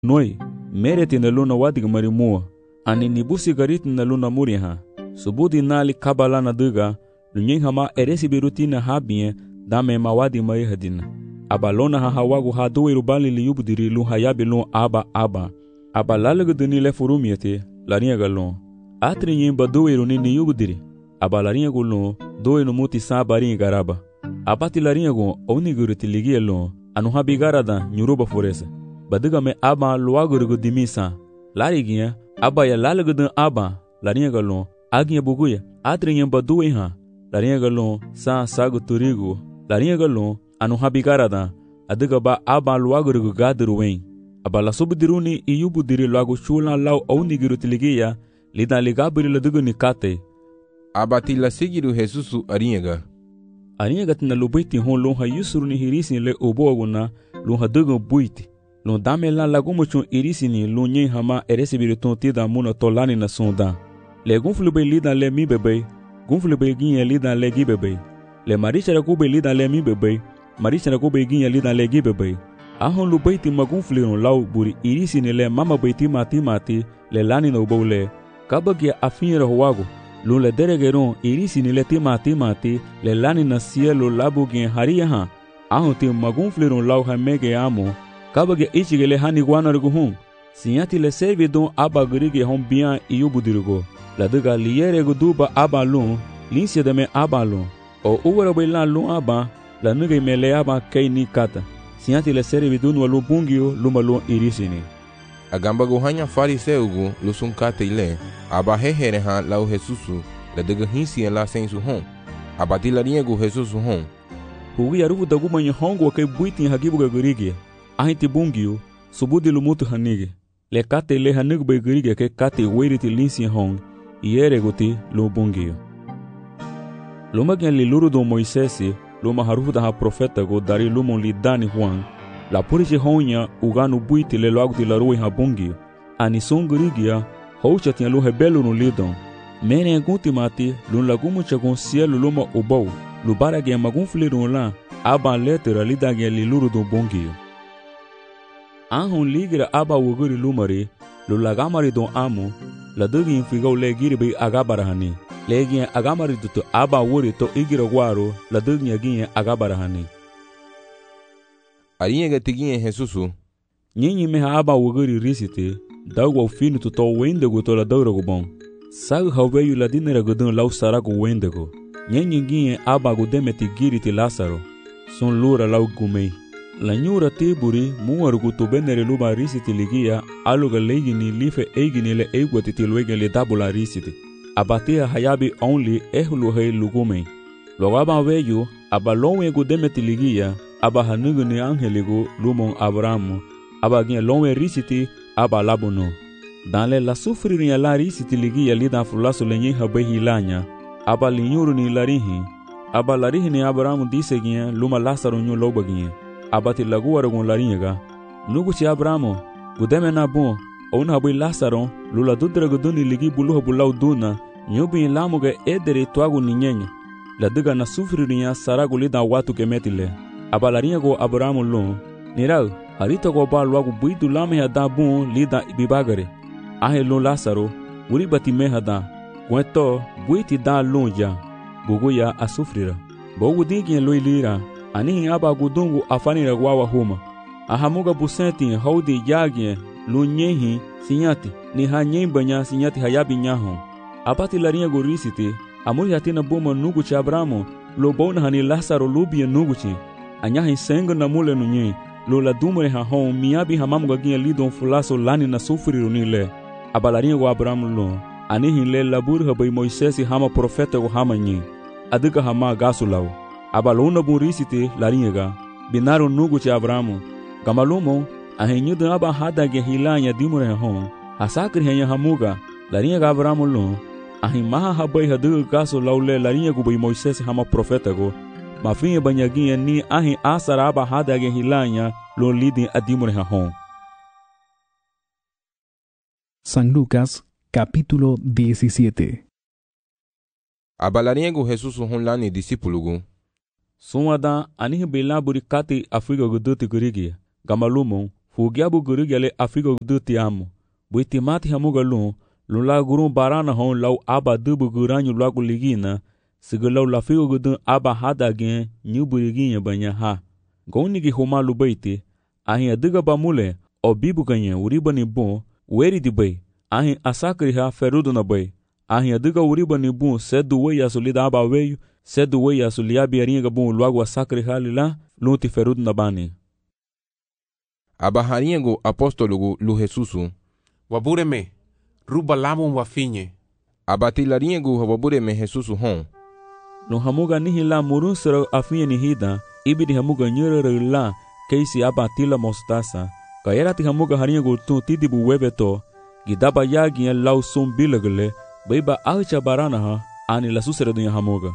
Noi, mereti na luna wadig marimua, ani nibusi garit na luna muriha, subudi nali kabala na duga, lunyen hama eresi birutina habie, dame mawadi maihadina. Abalona hahawagu haduwe rubali liyubdiri lu hayabi lu aba. Abalalega duni le furumiete, larinha galon. Atri yin baduwe runi niyubdiri. Abalarinha gulon, doe no muti sabarinha garaba. Abati larinha gon, oniguriti ligia lon, anuhabi garada, nyuruba foresa. Baduga me aba luagurugu dimisa. Lariginha, aba ya lalaga dun aba, larinha galon, aginha buguya. Atri yin baduwe ha, larinha galon, sagu turigo, larinha galon, anuhabi garada, aduga ba aba luagurugu gadiruwen. Abala subdiruni iyubudiri luagu chula lau oniguriti ligia, lidan ligabiri ladugu nikate. Abati la sigiru Jesusu arinhaga. Arinhaga tina lubuiti hon lonha yusuruni hirisi le oboaguna, lonha dugu buiti. Lon dame la lagumuchun irisini lunyen hama eresibiriton tida muna tolani na sonda. Le gunflube lidan le mi bebe, gunflube ginye lidan le gi bebe. Le marichara kube lidan le mi bebe, marichara kube ginye lidan le gi bebe. Ahon lubuiti magunfliron lau buri irisini le mama beiti mati le lani no bole. Kabagia afinra huago. Lun le deregeron irisini le timati le lani na cielo labugien hariya. Ahon ti magunfliron lau hamege amo. Kabagia ichige le hani guanarguhun. Sinyati le servidon abagurige hon bian iyubudirigo. La duga lierego duba abalun, linsia de me abalun. O uwara bailan lun aba, la nuge me le aba kei ni kata. Sinyati le servidon walu bungio lumalun irisini. Agamba gohanya fariseugu lusun kate ile, aba hehereha lau Jesusu, la duga hinsi en la sensu hon. Abati la riego Jesusu hon. Hugi arufu daguma nye hongo wake buiti hagibuga gurige. Ahinti bungio, subudi lumutu hanige. Le kate le hanig begurige ke kate weiriti linsi hon, ieregoti lu bungio. Lumagen li lurudo Moisesi, luma harufu daha profeta go dari lumon li dani Juan, la puriche honya uganu buiti le loaguti la rui ha bungio. Ani songurigia, houcha tia lu hebelu no lidon. Mene guti mati, lun lagumu chagon cielo luma ubau, lubarage magun flirun la, aban letera lidage li lurudo bungio. Ahon ligira aba wuguri lumari, lulagamari don amu, la dugi infigau le giribi agabarahani. Legien agamari dutu aba wuri to igira guaro, la dugi agien agabarahani. Arinhaga tiguinha Jesusu. Nyinyi meha aba wuguri risite, dagwa finu to wendego to la daurago bon. Sag haweyu la dinera gudun lau sarago wendego. Nyinyi gien aba gudemeti giriti Lázaro, son lura lau gumei. La nyura tiburi muargu to benere luba risiti ligia aluga legini life eigini le eigwati tilwege le dabula risiti. Abatia hayabi only ehlu hei lugume. Logaba veyu abalonwe gudemeti ligia aba hanuguni angeligo lumon Abrahamu abagien lonwe risiti aba labuno. Danle la sufriria la risiti ligia lida fulaso lenye habehi lanya aba linyuru ni larihi aba larihi ni Abrahamu disegien luma Lázaro nyu lobagien. Abati laguaragun larinhaga. Nuguchi Abramo, gudeme na bon, ona bui Lázaro, lula dudra guduni ligi buluha bulau duna, nyubi lamuga edere tuagu ninyenye. La duga na sufriria saragu lida watu kemetile. Abalarinhago Abramo lon, nirau, harita go ba luagu buidu lame hada bon lida ibibagare. Ahe lon Lázaro, uri bati mehada, gueto, buiti da lonja, buguya a sufrira. Bogu digien loilira. Anihi aba gudungu afanira guawa huma. Ahamuga busenti haudi yagien lunyehi sinyati ni hanyembanya sinyati hayabi nyahon. Abati larinha gorisiti amuri hatina buma nuguchi Abramo lo bona hani Lázaro lubia nuguchi. Anyahi sengo na mule nunye lo la dumre ha hon miabi hamamuga gien lidon fulaso lani na sufriru ni le. Abalarinha go Abramo lo anihi le labur habai Moisesi hama profeta go hama nye. Aduga hama gasulau. Abalona burisite larinhaga, binaro nuguchi Abramo, gamalumo, ahenyuda aba hadage hilanya dimure hon, hasakri henya hamuga, larinhaga Abramo lo, ahimaha habai hadu gaso laule larinhagu bai Moisés hama profeta go, mafinha banyaginha ni ahi asara aba hadage hilanya lo lidin adimure hon. San Lucas, capítulo 17. Abalarinhagu Jesusu hon lani discípulugu. Suada anihi bela burikati afiga guduti gurigi, gamalumo, fugiabu gurigale afigo duti amo. Buitimati hamuga lun la gurun barana hon lau aba dubu guranyu lagu ligina, sigalau la figo gudun aba hada gen nyuburiginye banya ha. Gaunigi huma lubaiti, ahin adiga bamule, o bibu ganyen uribani bon, weri di bay, ahin asakri ha ferudu na bay. Ahin adiga uribani bon sedu wey asulida aba weyu, sedu wey asuliabi aringa bon lagu asakri ha lila, lunti ferudu na bani. Aba haringo apostologu lu Jesusu. Wabureme, ruba lamun wafinye. Abati laringo wabureme Jesusu hon. No hamuga nihi la murun sero afinye nihida, ibidi hamuga nyere la, keisi abati la mostasa. Kayerati hamuga haringo tun tidibu webeto, gidaba yagi lau sum bilagale, baiba ahicha barana ha, ani la susere dunya hamuga.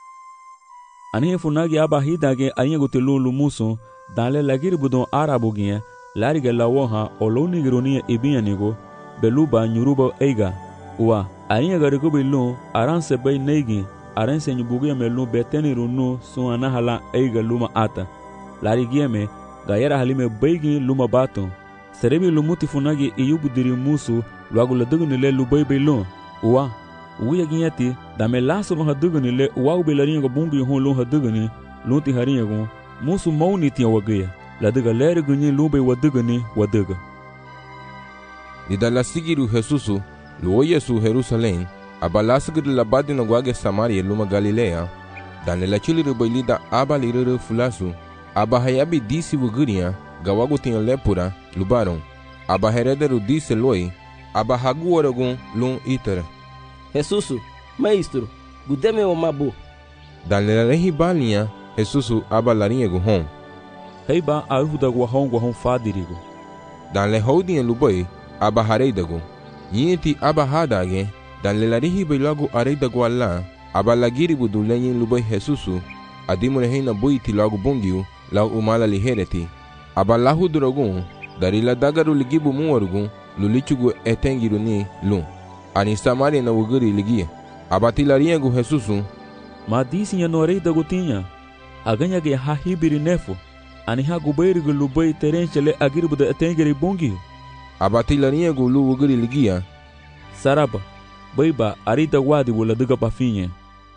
Anihe funagi aba hidage aringo tilu lumuso, dale lagiri budon arabu gien, lariga lawoha oloni gironia ibianigo beluba nyuruba eiga wa aringa garikubi lu aranse bay neigi aranse nyubugia melu beteni runu suana hala eiga luma ata larigieme gayera halime baygi luma bato serebi lumuti funagi iyubudiri musu luagu ladugunile lubaybe lu wa uya ginyati dame laso hadugunile wa ubelaringa bungi hon lu haduguni lunti haringa musu mauni tiya wagaya ladiga leri gunyi lube wadugani wadaga. Dida la sigiru Jesusu, luo Yesu Jerusalem, aba la sigiru la badi na guage Samaria luma Galilea, dane la chiliru bailida aba liriru fulasu, aba hayabi disi wuguria, gawagu tinya lepura, lubaron, aba herederu disi loi, aba hagu waragun lun itere. Jesusu, maestro, gudeme o mabu. Dane la rehi balinha, Jesusu aba larinha guhon. Heiba aruda guahon fadirigo. Dan le houdin luboy aba hareidago. Yinti aba hadage, dan le larihi bailago areidago alla, aba lagiri budulenyin luboy Jesusu, adimure heina buiti lago bungiu, lau umala lihereti. Aba lahu duragun, darila dagaru ligibu muwarugun, lulichugu etengiru ni lun. Ani Samaria na wuguri ligia. Aba tilariengu Jesusu. Ma disi ya no areidago tinha. Aganya ge hahibiri nefo. Ani ha gubairigu lubai terenchele agiribu da etengeri bungi. Abati laniegu lu wuguri ligia. Saraba, baiba arita wadi wala duga pafinye.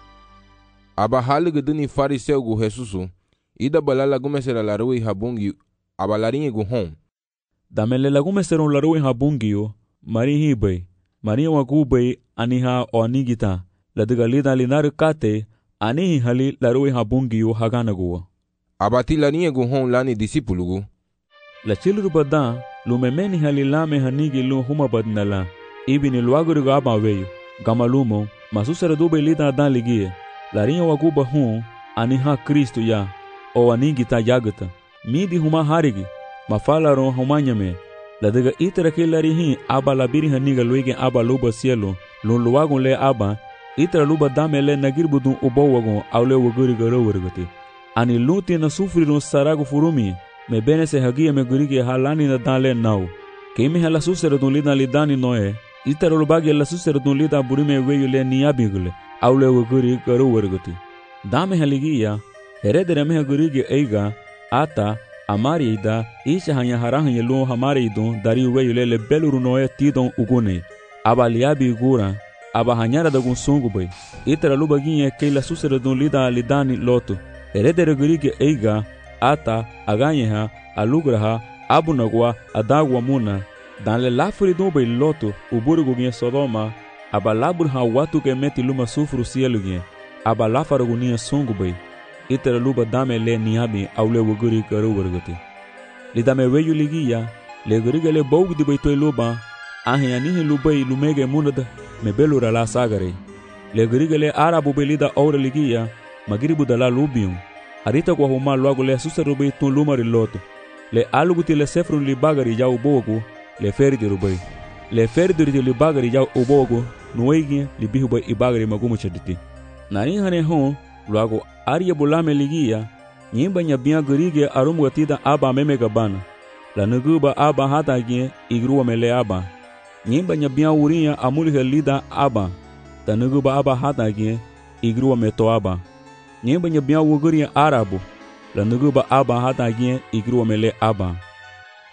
Aba haligu duni fariseugu Jesusu. Ida balala gumesera la rui habungi. Aba lariegu hon. Damele la gumeseron la rui habungi yo. Mari hibai. Mari wagubai aniha o anigita. La duga lida linaru kate. Anihi hali la rui habungi yo haganaguwa. Abati laniegu hon lani disipulugu. La chiluru badan, lumemeni halilame hanigi lu huma badnala. Ibini luagurigu aba weyu. Gamalumo, masusara dube lida adan ligie. Larinha waguba hun, aniha Kristo ya. O anigita yagata. Midi huma harigi. Mafalaron humanyame. Ladiga itara ke larihin aba labiri haniga luige aba luba cielo. Lun luagun le aba. Itara luba dame le nagirbudun ubo wagun aule waguriga rawargati. Ani luti na sufriron saragu furumi, me bene se hagia me gurigi halani na dale nau. Kemi hala susere dun lida lidani noe, itara lubagi la susere dun lida burime weyu le niabigule, aule waguri garu warguti. Dame haligia, heredere me gurigi eiga, ata, amari ida, isha hanya harahan yelu hamari idun, dari weyu le beluru noe tidon ugune. Aba liabi gura, aba hanyara dagun sungu bay. Itara lubagi ke la susere dun lida lidani lotu. Heredere gurigi eiga, ata, aganyeha, alugraha, abunagwa, adagwa muna. Dan le lafuri dumbe loto, uburigu gien Sodoma, aba laburha watu ke meti luma sufru cielo gien, aba lafarugu nia sungu bay. Itera luba dame le niabi, aule wuguri karu wargati. Li dame weyu ligia, le gurigi le bogu di bay toy luba, ahi anihi lubay lumege munada, me belura la sagare. Le gurigi le arabu belida aure ligia, magiribu dala lubium. Arita kwa huma luagu le susarubi tun lumari loto. Le aluguti le sefrun li bagari ya ubogu, le ferdi rubai. Le ferdi li bagari ya ubogu, nuegi li bihubai ibagari magumu chaditi. Nani hane hon, luagu aria bulame ligia, nyimba nyabia gurige arumgatida aba meme gabana. La nuguba aba hata gien, igruwa mele aba. Nyimba nyabia uria amulhe lida aba. Ta nuguba aba hata gien, igruwa meto aba. Nyemba nyabia wuguria arabu, la nuguba aba hata gien igruwa mele aba.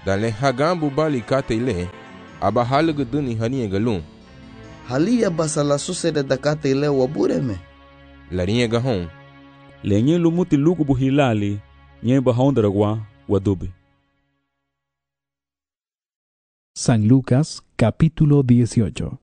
Dan le hagambu bali kate ile, aba halugu duni haniega lun. Halia basala sucede da kate ile wabureme. Lariega hon. Le nye lumuti luku buhilali, nye bahondragua wadubi. San Lucas, capítulo 18.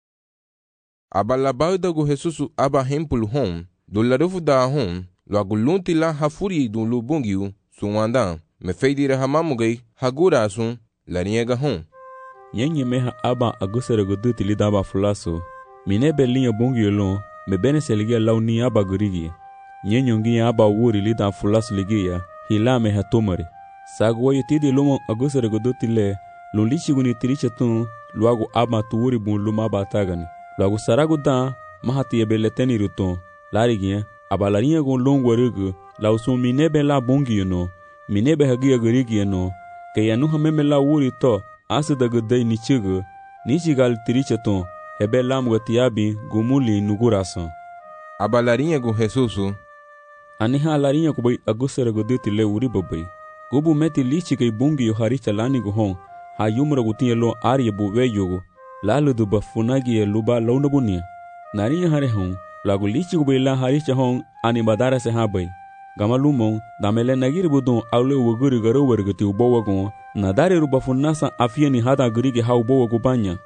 Aba labaudagu Jesusu aba hempulu hon, do larufu da hon, lo agulunti la hafuri du lubungiu, suwandan, me feidire hamamugai, hagura asun, lariega hon. Nye meha aba agusere guduti lidaba fulaso, minebe linha bungi olon, me bene seligia lau ni aba gurigi. Nye nyongi aba wuri lida fulaso ligia, hila meha tomari. Sagwa yutidi lumon agusere guduti le, lulichi guni tiriche tun, luagu aba tuwuri bun luma aba tagani. Luagu saragu dan, mahati ebeleteni ruton, larigien, aba larinha gon longo rugu, lau sun minebe la bungi yono, minebe hagia gurigi yono, ke yanuha meme la wuri to, asa da gudai ni chigu, ni chigal tirichaton, hebe lamga tiabi gumuli nugurasan. Aba larinha gu Jesusu. Aniha larinha kubai agusara guduti le uri babai. Gubu meti lichi kai bungi yo haricha lani guhon, ha yumra gutinye lo arye buwe yogo, lalu duba funagi ye luba launa bunia. Narinya hare hon, lagu lichi kubai la haricha hon, ani badara se habai. Gama lumon, damele nagiri budon aule waguri garo wargati ubawa gon, nadare ruba funasa afia ni hada gurigi ha ubawa gubanya.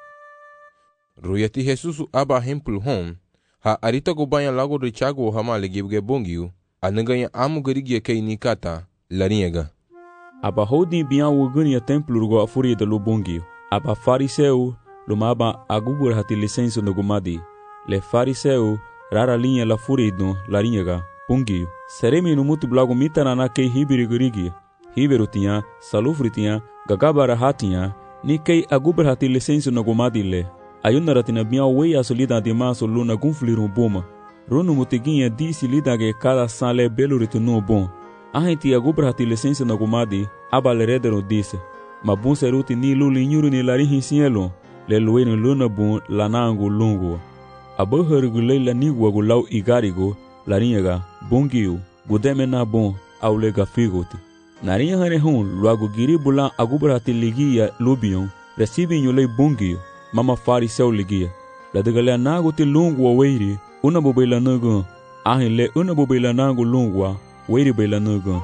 Ruyati Jesusu aba hempul hon, ha arita gubanya lagu richago hamale gibge bongiu, anaganya amu gurigi kei nikata, lariega. Aba hodi bian wuguni ya templu rugo afuri de lubongiu. Aba fariseu, lumaba agubur hati lisenso no gumadi. Le fariseu, rara linha la furi don lariega. Pungiu. Seremi no mutu blago mitarana kei hibiri gurigi. Hiberu tinha, salufri tinha, gagabara hatinha, ni kei agubra hati lisenso no gumadi le. Ayunara tina bian wei asolida de maso luna gunfliru boma. Runu mutiginha disi lida ge cada sale beluritu no bom. Ahenti agubra hati lisenso no gumadi, aba leredero disse. Mabun seruti ni luli nyuru ni larihi sielo, le lueni luna bun lanangu lungu. Abahargu leila nigwa gulau igarigo, larinhaga, bungiu, gudeme na bon, aulega figoti. Narinha hane hun, luagu giri bulan agubra hati ligia lubion, recibi nyulei bungiu, mama fariseu ligia. Ladagale nagu ti lungu wa weiri, una bubela nugun, ahin le una bubela nangu lungwa, weiri bela nugun.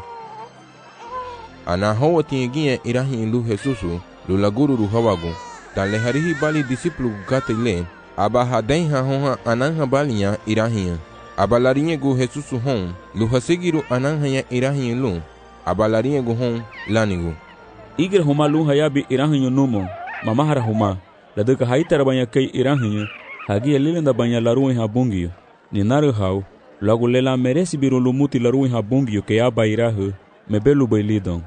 Ana hoa tinyegia irahi lu Jesusu, lu laguru ruhawagu, dan le harihi bali disiplu gata ile, aba hadenha honha ananha balinha irahiya. Aba larinha gu Jesusu hon, lu hasigiru ananha ya irahi lu, aba larinha gu hon lanigu. Igir huma lu hayabi irahi numo, mamahara huma, ladaka haitara banya kei irahi, hagia lilenda banya laruin habungio, ni naru hau, lagu lela meresi biru lumuti laruin habungio ke aba irahu, mebelu bailidon.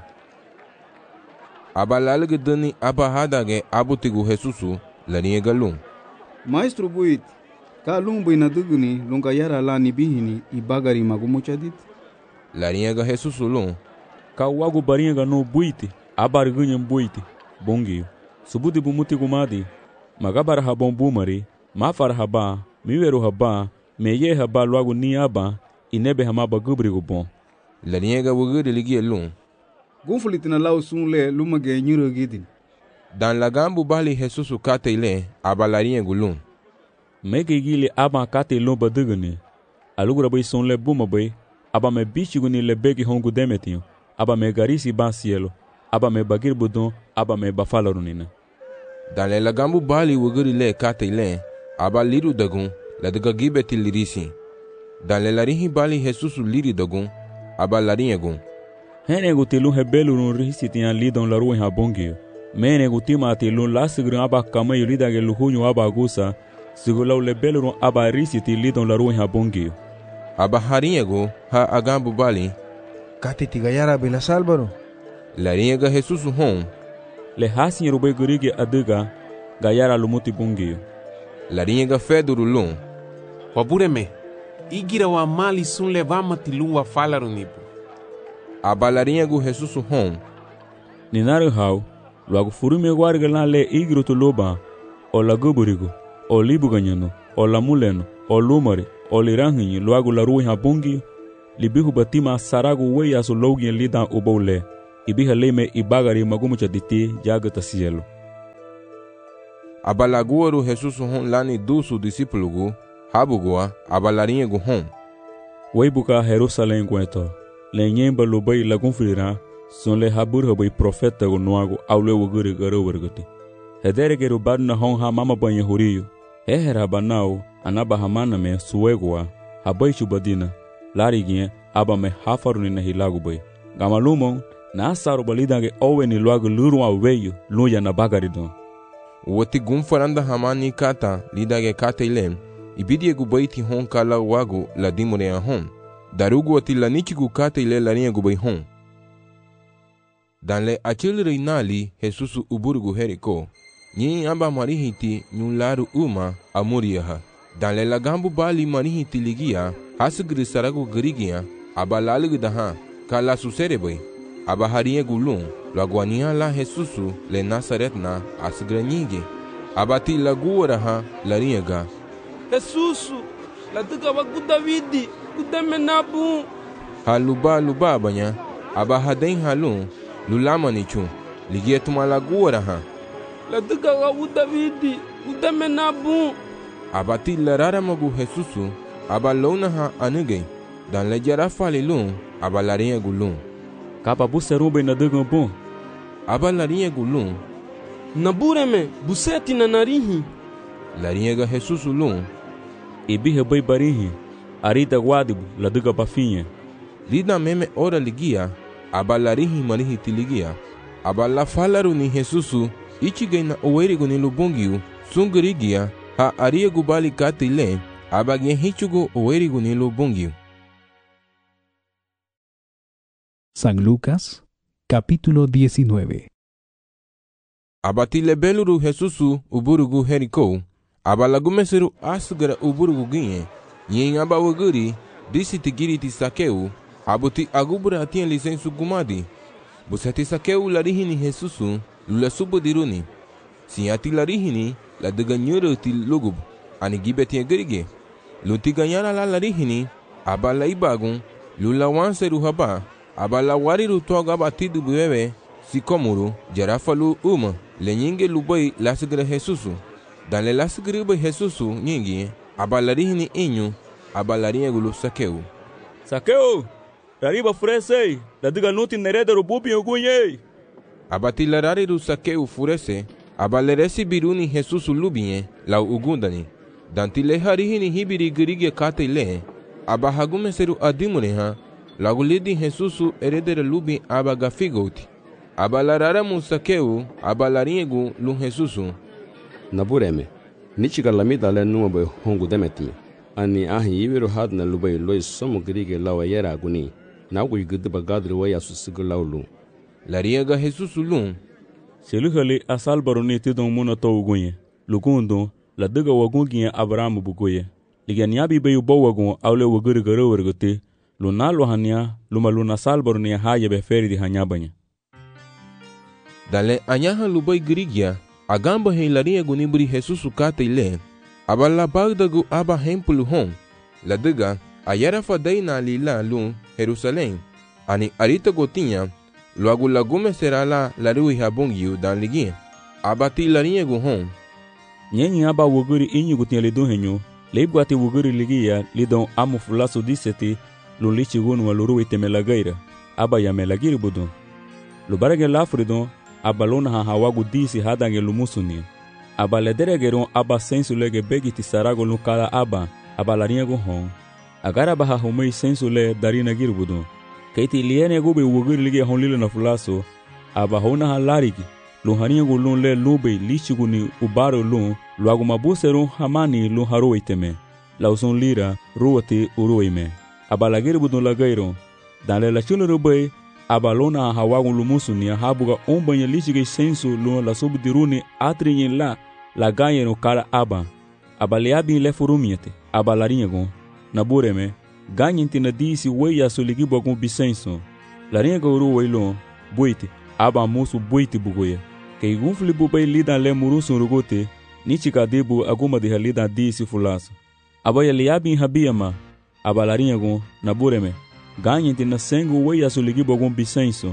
Aba lalugu duni aba hadage abutigu Jesusu, lariega lum. Maestro buit, ka lumbu ina duguni lunga yara lani bihini ibagari magumuchadit. Lariega Jesusu lum. Ka wagu baringa no buiti, abar gunyam buiti, bongiu. Subuti bumuti gumadi, magabar habon bumari, mafar haba, miweru haba, meye haba luagu ni aba, inebe hamaba gubri gubon. Lariega wuguri ligie lum. Gunfulitina lau sunle lumage nyuro gidin. Dan lagambu bali Jesusu kate ile, aba lariega lum. Mege gili aba kate lomba duguni. Alugura bai sonle buma bai, aba me bichiguni le begi hongu demetinho, aba me garisi ba cielo, aba me bagir budon, aba me bafalarunina. Dan le lagambu bali wuguri le kate ile, aba liru dagun, la daga gibeti lirisi. Dan le larihi bali Jesusu liri dagun, aba lariega. Hene gutilu hebelu run risi tian lidon la ruin habongio. Mene gutima atilun la sigrin aba kamayu lidage luhunyu aba agusa, sigulau lebelu run aba risi ti lidon la ruin habongio. Aba hariego ha agambu bali. Kati tigayara bila salbaro. Lariega Jesusu hon. Le hasin rube gurige adiga, gayara lumuti bongio. Lariega feduru lum. Wabureme, igira wa mali sun levama tilu wa falarunibu. Aba lariega Jesusu hon. Ninaru hau, luagu furume guarga na le igru tu loba, o la guburigo, o libu ganyano, o la muleno, o lumare, o liranginyi luagu la ruin habungi, libihu batima saragu weya su logi lida ubole. ibiha leme ibagari magumucha diti jagata cielo. Abalaguaru Jesus hon lani dusu discípulo habugua abalarinha gu hon. Weibuka Jerusalém gueto. Lenyemba lubai lagun filira son le habur habai profeta gu nuagu aule wuguri garo wargati. Hedere geru badna hon ha mama banya huriyo. Hehera banao anaba hamana me suegua habai chubadina. Lariginye aba me hafaruni na hilagu bai. Gamalumon na asaru balidange owe ni luagu lurua weyu luya na bagaridon. Wati gumfaranda hamani kata lidage kata ilem ibidie gu baiti hon kala wagu la dimure hon. Darugu wati laniki gu kata ile larinha gu bai hon. Dan le achil reinali Jesusu uburgu heriko. Nyi amba marihiti nyularu uma amuriyaha. Dan le lagambu bali marihiti ligia hasugri saragu garigia aba lalig daha kala susere bai. Aba harinha gu lun laguania la Jesusu le Nazaret na asgranyige. Aba ti laguaraha larinha ga. Jesusu, la duka wagu Davidi, kudeme nabu. Haluba banya aba hadain halun lulama nichu ligia tuma laguaraha. La duka wagu Davidi, kudeme nabu. Aba ti larara magu Jesusu aba lona ha anugay. Dan le jara fali lun aba larinha gu lun. Kapa buserumbe na dugan bon. Aba larinha gu lun. Nabureme, buseti na narihi. Larinha ga Jesusu lun. Ibiha bai barihi. Arida guadibu la duga bafinha. Lida meme ora ligia. Aba larihi marihi tiligia. Aba la falaru ni Jesusu. Ichigay na owerigu ni lubungiu. Sungurigia. Ha aria gu bali katile. Aba gen hichugu owerigu ni lubungiu. San Lucas, capítulo 19. Abatile beluru Jesusu uburugu heriko. Abalagumeseru asugara uburugu ginye. Yen aba waguri disiti giriti sakeu. Abuti agubura atien lisensu gumadi. Busati sakeu larihini Jesusu lula subudiruni. Sinyati larihini la deganyuru ti lugub. Ani gibeti gerige. Lunti ganyara la larihini. Abala ibagun lula wanseru haba. Abala wariru toga batidu bebe sikomuru jarafalu lenyinge lubai lasgre Jesusu. Dan le lasgre bai Jesusu nyingi abalarihini inyu abalarinha gulu sakeu. Sakeu! Rariba furese! Da diga nuti nereda rubupi ogunye! Abati larariru sakeu furese abaleresi biruni Jesusu lubinye lau ugundani. Dan tile harihini hibiri girige kate ile abahagumeseru adimureha lagulidi Jesusu eredere lubi abagafigoti. Abalarara musakeu abalaringu lu Jesusu. Nabureme, nichiga lamida le nuobe hongu demetime. Ani ahi iwiru hadna lubai loi somo grige lawa yera aguni. Nagu yigudu bagadri waya susigu laulu. Lariega Jesusu lun. Seluhali asal baroni tidon muna to ugunye. Lugundo la diga wagungiye Abrahamu bugoye. Liganiabi bayu bawagun awle waguri garo wargote. Lunalo hania luma luna salbaroni haya be feridi hanyabanya. Dale anyaha lubai grigia agamba he larinha gunibri Jesusu kata ile abala bagdagu aba hempulu hon la diga ayara fadai na lila lu Jerusalém ani arita gotinha logo lagume será la larui habongiu dan ligi abati larinha gu hon nyenyi aba wuguri inyi gutinha lidon henyo leibwati wuguri ligia lidon amu fulaso diseti lulichi gunu waluru itemelagaira aba yamelagiri budon lubarage lafridon abalona hawagu disi hadange lumusuni abalederegeron aba sensulege begiti sarago lukala aba larinha gu hon agara baha humei sensule darina girbudon keiti liene gube wuguri ligia honlile na fulaso aba hona halarigi luharinha gu lun le lube lichiguni ubaro lun luagu mabuseron hamani lun haro iteme lauson lira ruwati uruime abalagiri budon lagairon dan le lachilo rubei abalona hawagun lumusuni habuga ombanya lichige sensu lun la subdiruni atrinyin la ganyeno kala abaleabi le furumiete abalarinha gon nabureme ganyinti na disi weya soligi bogun bisenso larinha goru weilon buiti aba musu buiti bugoye kei gunfli bubai lidan le murusun rugote nichika debu aguma de halida disi fulaso abaya liabi habiyama abalarinha gon nabureme ganyinti na sengu weya soligi bogun bisenso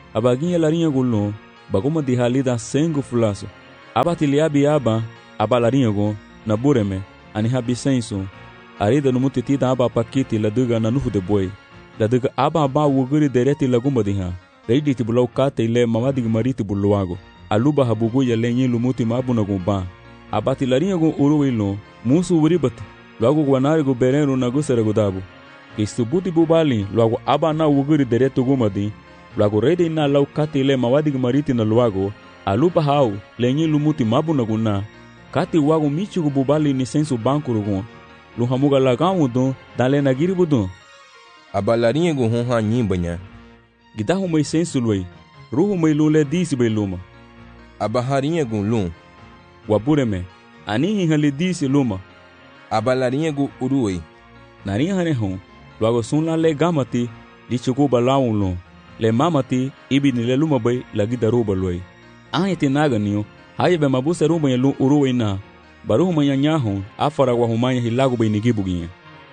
abaginha larinha gulon, baguma di halida sengu fulaso. Abatiliabi aba, abalarinha go, na bureme, ani habisenso. Arida no mutitida aba pakiti la duga na nufu de boi. La duga aba wuguri dereti lagumba diha. Reidi tibulau kate ile mamadig mariti buluago. Aluba habugu ya lenye lumuti mabu na gumba. Abatilarinha go uruwilo, musu uribati. Luago guanari go berenu na gusere gudabu. Kistubuti bubali, luago aba na wuguri dereti gumadi. Luago reidi na lau kate ile mamadig mariti na luago. Aluba hau, lenye lumuti mabu na guna. Kati wago michigu bubali ni sensu banku rugun. Luhamuga lagamu don, dale na giri budon. Abalarinha go honha nyimbanya. Gidahu mai sensu luei, ruhu mai lule disi bai luma. Abaharinha go lum. Wabureme, anihi hali disi luma. Abalarinha go uruei. Narinha hane hon, luago sun la le gamati, di chuku balaun lum. Le mamati, ibi ni le luma bai lagi daruba luei. Ahite naga niyo, haye be mabuse rumba lum uruei na. Baruhu manyanyahon, afara wahumanya hilago bai nigibuginha.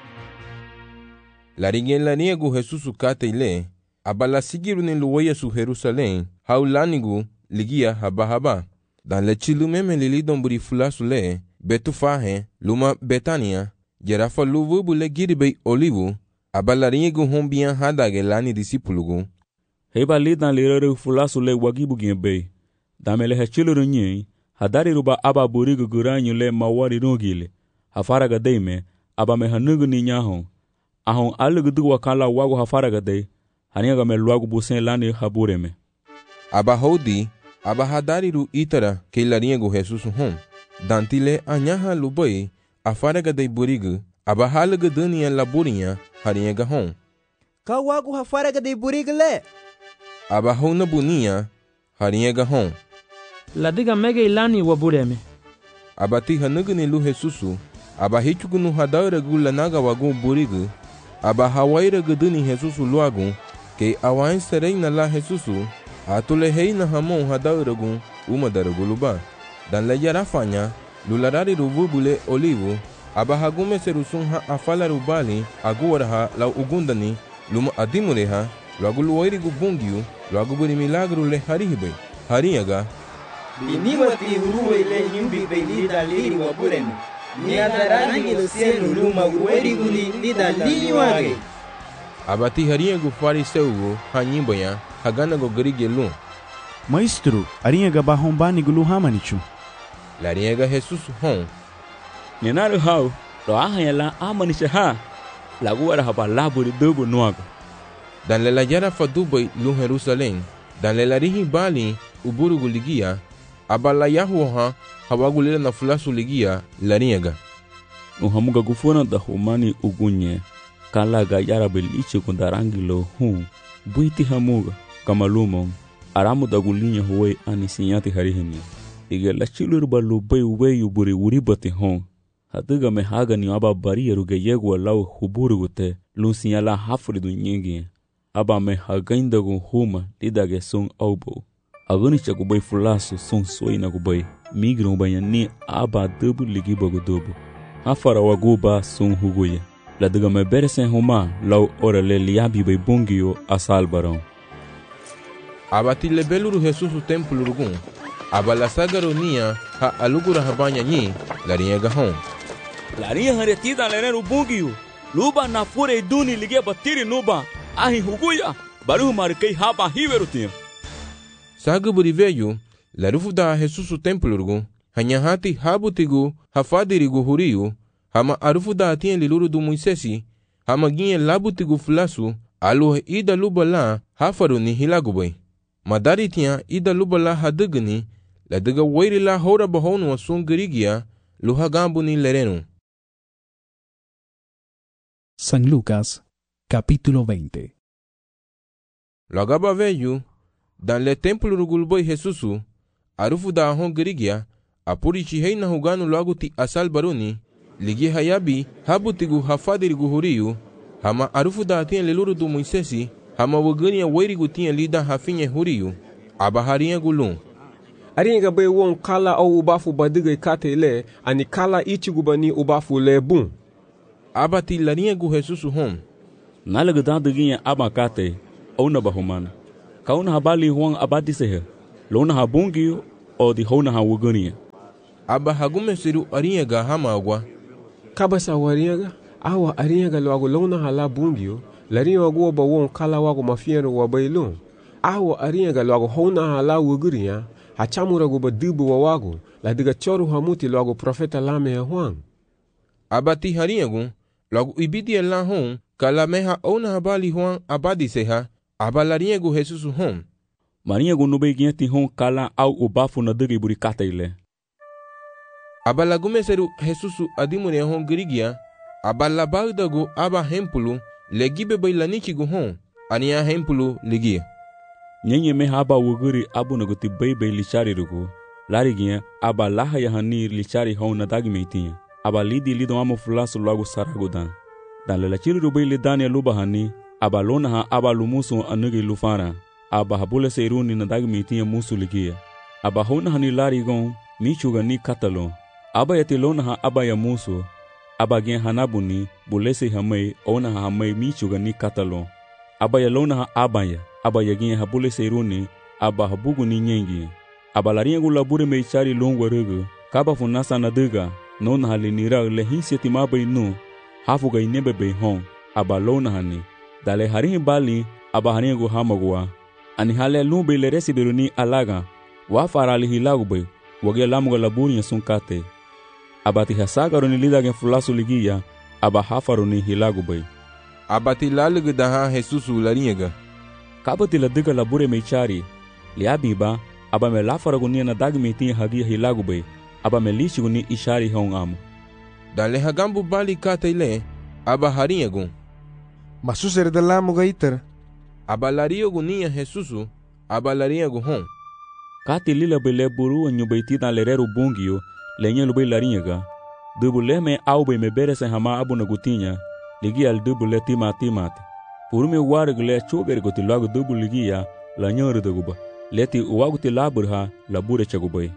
Larinha go Jesus kate ile. Abala sigiru ni luwaya su Jerusalém, haulanigu ligia haba. Dan le chilu meme lilidon buri fulasu le, betu fahe, luma Betania, jerafa luvubu le giribei olivu, abalaringu hombian hadage lani disipulugu. Heba lidan lirere fulasu le wagibu gimbei. Damele hechilu runyi, hadari ruba aba burigu guranyu le mawari rungile. Hafaraga deime, aba mehanugu ni nyahon. Ahon alugu dugu wakala wagu hafaraga dei. Haniaga me luagu busen lani habureme. Aba hodi, aba hadariru itara ke larinha Jesus hom. Dantile anyaha lubai, afaraga dei burigu, aba halaga dania laburinha, harinha hom. Ka wagu hafaraga dei burigu le. Aba hona buninha, harinha hom. Ladiga mega ilani wabureme. Aba ti hanugu ni lu Jesusu, aba hichugu nu hadara gula naga wagu burigu, aba hawaira guduni Jesusu luagu, ke awain serena la Jesusu, atule heina hamon hadauragun umadaraguluba. Dan le yarafanya, lularari ruvubule olivu, aba hagume serusun ha afala rubali, aguaraha la ugundani, luma adimureha, luaguluwairi gubungiu, luagubuni milagru le harihibe, hariyaga. Binimati uruwe le nyumbi belida liri wabureme. Niadarangi lo cielo luma uweri guli lida liri wage. Abati harinha fariseu hanyimbanya hagana go grige lum. Maestro, arinha gabahombani gulu hamanichu. Larinha Jesus hom. Nenaru hau, lo ahanya la amanisha ha. Laguara haba laburi dubu nuago. Dan le la yara fadubai lu Jerusalém, dan le larihi bali uburu guligia, abala yahuha hawagulila na fulasu ligia larinha. Nuhamuga gufuna da humani ugunye. Kalaga yara beliche kundarangilo buiti hamuga kamalumon aramu dagulinya huwe anisinyati harihini iga la chilur balu bai weyu buri uribati hon hatuga me haga ni aba bari ruge yegwa law huburu gute lusinya la hafridu nyingi aba me hagainda gu huma lidage sun aubo aguni chagu bai fulasu sun soina gu bai migru bayani aba dubu ligiba gu dubu hafara waguba sun huguya la diga me beresen huma lau ora le liabi bai bungio asal barão. Abati le beluru Jesus o templo rugun. Aba la sagaronia ha alugura habanya nyi larinha gahon. Larinha haretida leneru bungio. Luba na fure duni ligia batiri nuba. Ahi huguya baru markei haba hiverutinha. Sagaburi veio la rufuda Jesus o templo rugun. Hanyahati habutigu hafadirigu huriu. Hama arufuda atien liluru du Moisesi, hama ginye labutigu fulasu, aluhe ida lubala hafaru ni hilagubai. Madari tia ida lubala hadugni, la duga wairi la hora bahonu wa sungirigia, luhagambu ni lerenu. San Lucas, capítulo 20. Lagaba veyu, dan le templo rugulboi Jesusu, arufuda ahon girigia, apurichi heina huganu laguti asal baruni, ligi hayabi habutigu hafadirigu huriu hama arufuda atien leluru du Moisesi hama wagania wairigu tien lida hafinye huriu abaharinha gulum. Arinha bai won kala au ubafu badigai kate le ani kala ichigu bani ubafu le bun. Abati larinha gu Jesus hom. Nalaga daduginha abakate ou na bahumana. kauna habali Juan abatisehe, lona habungio o di hona hawugania. Aba hagume siru ariega hama agwa. Kabasa wariega, awa ariega loago lona hala bungio, laringa wago ba won kala wago mafiero wa bailo. Awa ariega loago hona hala wuguria, hachamura go ba dubu wa wago, la diga choru hamuti loago profeta lame ya Juan. Abati hariegu, loago ibidi la hon, kala meha ona habali Juan abadiseha, abalariegu Jesus hon. Mariego no begienti hon kala au ubafu na digi buri kataile. Abalagume seru Jesus adimune hon girigia, abalabagdago aba hempulu, legibe bailanichigu hon, ania hempulu ligia. Nyenye me haba wuguri abu naguti bebe lichari rugu, larigia aba laha yahani lichari hon na dagi meitinha. Aba lidi lido amo fulaso logo saragudan. Dan lelachiri rubai lidania lubahani, aba lona ha aba lumusu anugi lufara. Aba habule seiruni na dagi meitinha musu ligia. Aba hona hani larigon, michuga ni katalo. Aba yatilona ha aba ya musu. Aba gen hanabuni, bulese hamay, ona ha hamay michuga ni katalo. Aba ya lona ha abaya. Aba ya gen habule seiruni, aba habugu ni nyengi. Aba lariengu labure meichari longwa rugu, kaba funasa na duga. Nona hali nira le hinsieti mabai nu, hafu ga inebe bei hon, aba lona hani. Dale harihi bali, aba hariengu hamagua. Ani hale lumbe le resi beruni alaga, wafarali hilagu bei, wage lamuga laburi ya sunkate. Aba tihasaga ni lida gen fulasu ligia, aba hafaruni hilagu bei. Aba tilalugu daha Jesusu lariega. Kaba tiladiga labure meichari, liabiba, aba me lafaragunia na dagi meitinha hagia hilagu bei. Aba melichigu ni ishari hon amo. Dale hagambu bali kataile, aba hariegu. Masusere de la mugaiter. Aba lariegu niya Jesusu, aba lariegu hon. Kati lila bele buru nyubaiti dan lereru bungio, lenye lubay lariega. Dubule me aube me berese hama abu nagutinha, ligi al dubule timati. Purume wareg le choger goti lagu dubu ligia, la nyoru daguba. Leti uwaguti laburha, labure chagubay.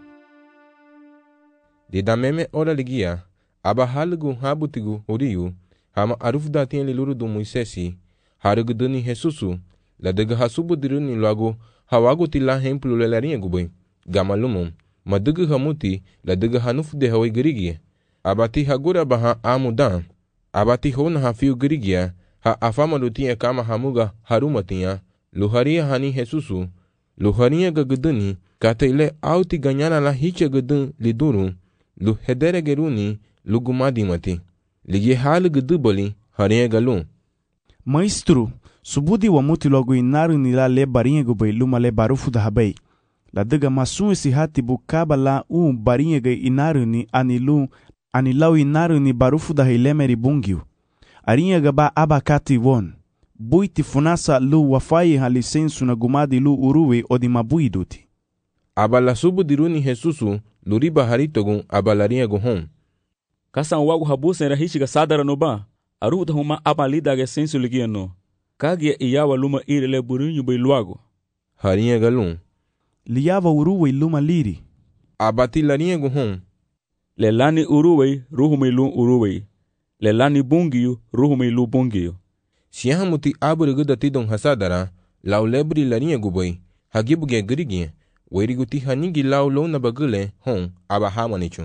De dameme ora ligia, aba halgu habutigu uriu, hama arufda tien liluru do Moisesi, harugu duni Jesusu, la dega hasubu diruni lagu, hawagu tila hemplu lelarinha gubay, gamalumum, madugu hamuti, la dega hanufu de hawai girigia, abati hagura baha amudan, abati hona hafiu girigia, ha afama lutia kama hamuga harumatia, luharia hani Jesusu, luharia gaguduni, kata ile auti ganyana la hicha gudun liduru, lu hedere geruni lugumadi mati ligi hal gudubali hariya galu. Maestro, subudi wa muti logo inaru ni la le barinha gubay luma le barufu da habay. La dega masun esi hati bukaba la barinha ga inaru ni ani lau inaru ni barufu da hilemeri bungiu. Arinha gaba abakati won. Buiti funasa lu wafai halisensu na gumadi lu uruwe odi mabuiduti. Abala subu diruni Jesusu luriba haritogun abalarinha hon. Kasan wagu habusen rahishiga sadara no ba, aruta huma abalida ge sensu ligia no. Kagia iyawa luma irele burinyu bay luago. Harinha galun. Liava uruwe luma liri. Abati larinha hon. Lelani uruwe ruhume lu uruwe. Lelani bungiyu ruhume lu bungiyu. Siyahamuti aburigu datidon hasadara, lau lebri larinha gubay, hagibuge girigia. Weriguti hanigi lau lona bagule hon aba hamanichu.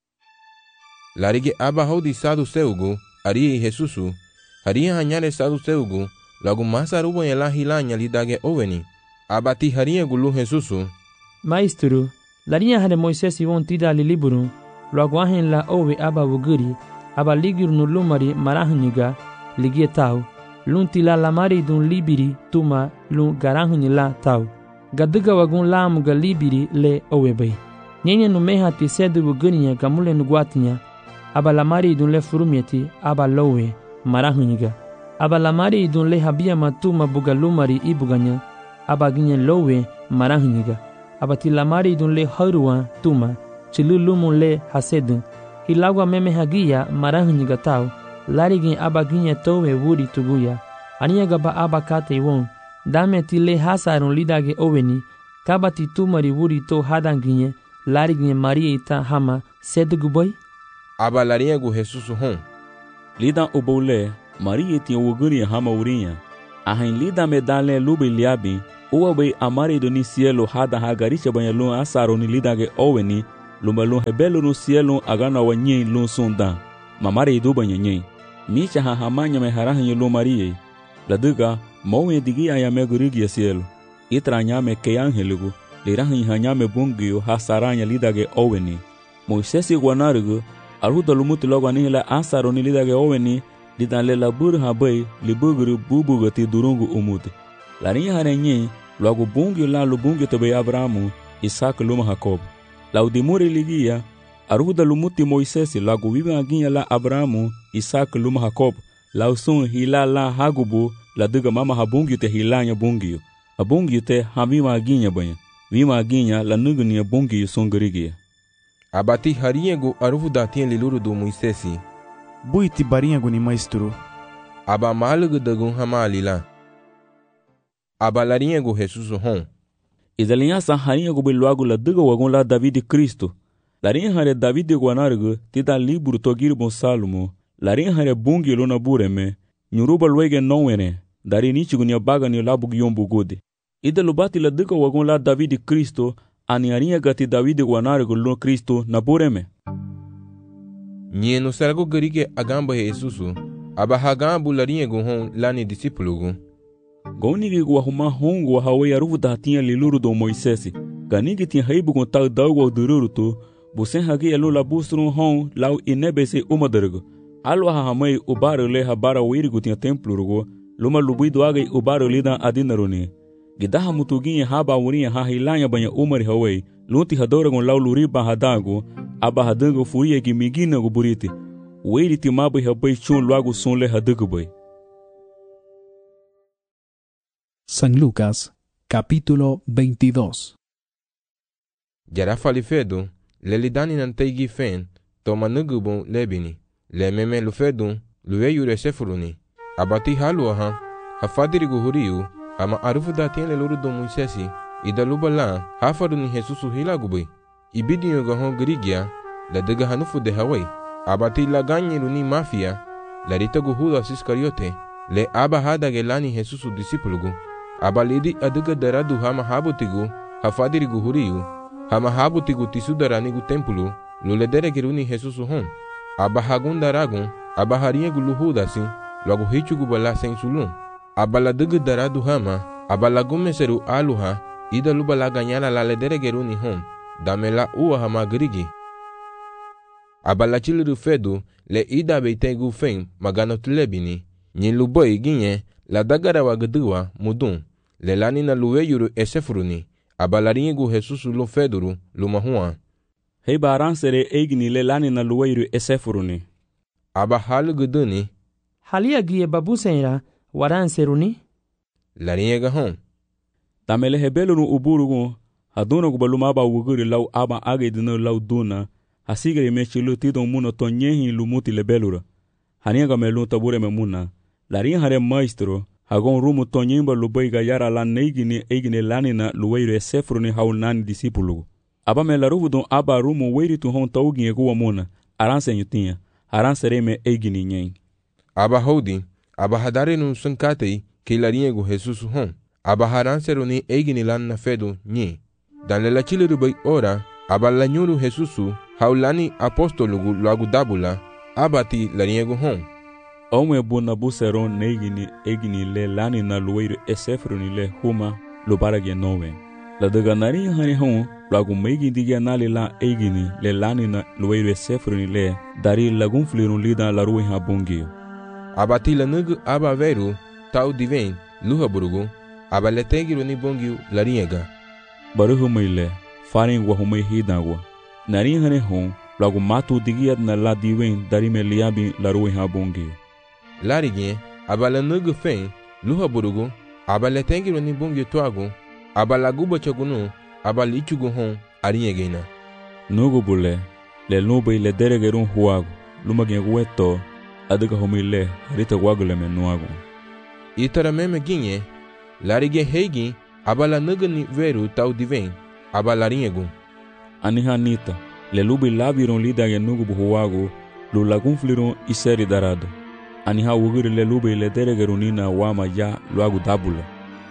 Larige aba hodi sadu seugu, arie Jesusu, haria hanyale sadu seugu, lagu masa rubo yela hilanya lidage oveni. Abati haria gulu Jesusu. Maestro, larinha hane Moisés won tida li liburu, lagu ahen la owe aba wuguri, aba ligir no lumari marahuniga, ligie tau, lunti la lamari dun libiri tuma lun garahuni la tau. Gaduga wagun lamu ga libiri le owebay. Nyenye numeha ti sedu wuguniya gamule nuguatinya, aba lamari dun le furumieti aba lowe marahuniga. Aba lamari dun le habia matuma buga lumari ibuganya, aba ginye lowe marahuniga. Aba ti lamari dun le haruwa tuma, chilu lumu le hasedun. Hilagwa meme hagia marahuniga tau, larigin aba ginye towe wuri tuguya. Aniya gaba aba kate won, dame ti le hasarun lidage oweni, kaba ti tumari wuri to hadanginye, lariginye Maria ita hama seduguboy? Aba larinha gu Jesusu hon. Lidan ubole, Maria ti wuguri hama urinha. Ahin lida me dale lube liabi, uwa bay amarido ni cielo hada hagaricha banya lun asaro ni lidage oweni lumba lun hebelo no cielo agana wa nyen lun sundan mamarido banya nyen micha ha hamanya me harahanyo lun marie laduga mowe digi aya me gurigi cielo itranya me ke angeligu lirahan hanya me bungio hasaranya lidage oweni Moisesi guanarugu aruda lumuti logani la asaro ni lidage oweni lidan la bur habay libuguru bubugati durungu umuti larinya harenye logo bungio la lubungio tebe Abrahamu Isaac luma Jacob la udimuri ligia aruda lumuti Moisesi logo viva aginya la Abrahamu Isaac luma Jacob la usun hila la hagubu la duga mama habungio te hilanya bungio abungio te hamima aginya banya vima aginya la nuguni bungio songerigia abati hariego aruda tien liluru do Moisesi buiti barinhago ni maestro aba malugo dagun hamalila aba larinhago Jesus hon izalinha sa harinhago beluago la duga wagon la David Cristo larinha hare David guanargo tida libro togir bon Salmo larinha hare bungi lona bureme nyuruba luege nowene dari nichigo ni baga ni labu yombu gode ida lubati la duga wagon la David Cristo ani harinha gati David guanargo lo Cristo na bureme Nyeno sargo gerige agamba Jesusu aba hagambu larinhago hon lani discipulugo Gonigi guahuma hongo hawe aruvu datinha liluru do Moisesi ganigi tinha haibu con tal dago dururu tu busen hagi elu la busrun hon lau inebese umadergo alu hahamai ubaro le habara wirigu tinha templurugo luma lubido agai ubaro lida adinaruni gidaha mutuginha haba urinha hahilanya banya umari hawe lunti hadoragon lau luriba hadago aba hadango furia gi migina go buriti wiri timabu habai chun luago sunle hadago boy. San Lucas, capítulo 22. Jara falifedo, lelidani nanteigi fen, toma nugubon lebini, le meme lufedo, lueyure sefuruni, abati haluaha, hafadirigu huriu, ama arufu datien le luru do Moisesi, idaluba la, hafaruni Jesusu hilagubui, ibidinyo gahon grigia, la dega hanufu de Hawaii, abati la ganyeruni mafia, la ritagu Judas Iscariote, le aba hadage lani Jesusu disipulugu, abalidi aduga daradu hama habutigu hafadirigu huriu hama habutigu tisudaranigu tempulu lulederegiruni Jesusu hon abahagunda ragun abahariegu luhudasi luagu hichugu bala sensulun abaladugu daradu hama abalagumeseru aluha ida lubala ganyala la lederegiruni hon damela uwa hama grigi abalachiliru fedu le ida beitegu fen maganotlebini nyiluboy ginye la dagara wagduwa mudun lelani na luweyuru esefuruni abalaringu Jesusu lo feduru lumahua hei baransere eigni lelani na luweyuru esefuruni aba halu guduni halia gie babusenra waranseruni laringa hon tamele hebelunu uburugu haduna gubaluma aba wuguri lau aba agedino lau duna hasigere mechilu tidon muno tonyehi lumuti lebelura haniga melu tabure memuna larin hare maestro hagon rumu tonyimba lubaiga yara la neigini eigini lanina luweire sefruni haunani disipulu aba me laruvu don aba rumu weiri tu hon taugi ego mona aranse nyutinha aranse reme eigini nyen aba hodi aba hadare nun sunkatei ke larin ego Jesus hon aba haranse runi eigini lanna fedo nyi dan la chile bai ora aba la nyuru Jesusu haulani apostolugu lagu dabula abati larin ego hon Ome buna buseron neigini egini le lani na luweiro esefruni le huma lubarage noven. La deganari hani hon lagu meigi digia nali la egini le lani na luweiro esefruni le dari lagun flirun lida la ruwe ha bungio. Abati la nugu aba veru tau diven luha burugu aba le tegiru ni bungio la riega. Baruhu meile farin wahumei hidagwa. Nari hani hon lagu matu digia na la diven dari me liabi la ruwe ha bungio. Larigien abala nugu fen luha burugu abala tengiru ni bungyo tuagu abala guba chagunu abala ichugu hon ariegena nugu bule le nube le deregerun huagu lumagien gueto adiga homile harita wagule menuagu itara meme ginye larigien heigi abala nugu ni veru tau diven abala riegu anihanita le lubi labirun lidage nugu buhuagu lulagun flirun iseri darado Aniha wuguri le lube le deregerunina wama ya luagu dabula.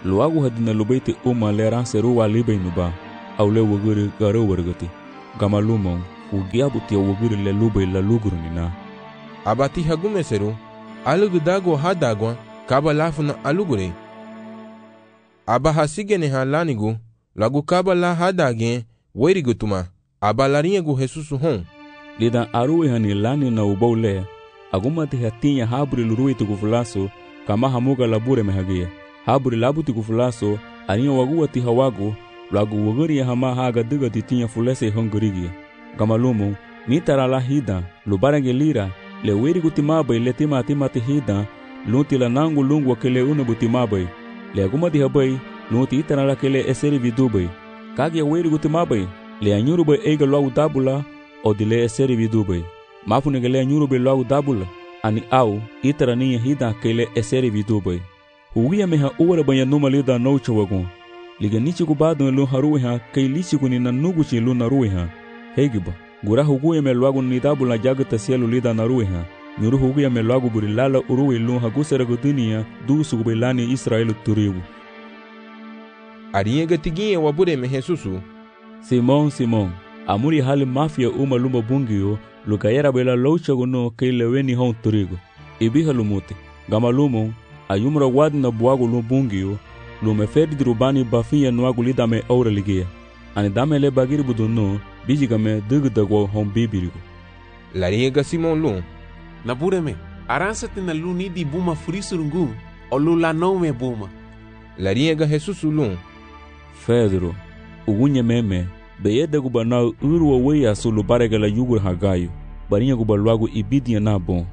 luagu hadina lubaiti uma le ranseru wa libay nuba au le waguri garo wargati gama lumon ugiabu tia waguri le lubay la luguru nina abati hagumeseru alugu dago hadagwa kaba lafuna alugure aba hasigene halanigu lagu kaba la hadage werigutuma aba laringu Jesusu hon lidan aruwe hani lani na ubole agumati hatinya habri lurui tukufulaso kama hamuga labure mehagia habri labu tukufulaso ania waguati hawagu lagu waguri hama haga diga titinya fulese hongurigia gamalumu ni tarala hida lubarage lira le werigutimaba le timati hida lunti la nangu lungu wakele una butimaba le agumati habai lunti itarala kele eseri vidubai kagia werigutimaba le anyurubai eiga lagu dabula odile eseri vidubai mafunegele anyurubai lagu dabula ani au itara niya hida kele eseri vidubai huwia meha uwara banya numa lida noucha wagun liga nichi kubado lu haruha kay lichi kunina nuguchi lu naruha hegiba gura huguya me lagu ni dabula jagata sielu lida naruha nyuru huguya me lagu burilala uruwe lu hagusera gudunia du sugubelani Israelu turibu ariye gatigiye wabure me Jesusu Simon amuri hali mafia uma lumba bungio lukayera bela loucha guno kaileweni hon turigo ibiha lumute gama lumo ayumra wadna buagu lu bungio lume ferdi drubani bafiya nuagu lidame aura ligia ani dame le bagiri buduno bijigame dugdagwa hon bibirigo lariega Simon lu nabureme aransate na lu ni di buma frisurungu o lu la nome buma lariega Jesusu lu Pedro ugunye meme beyede gubana urwa weya sulu barega la yugur hagayo barinya gubalwagu ibidia na bon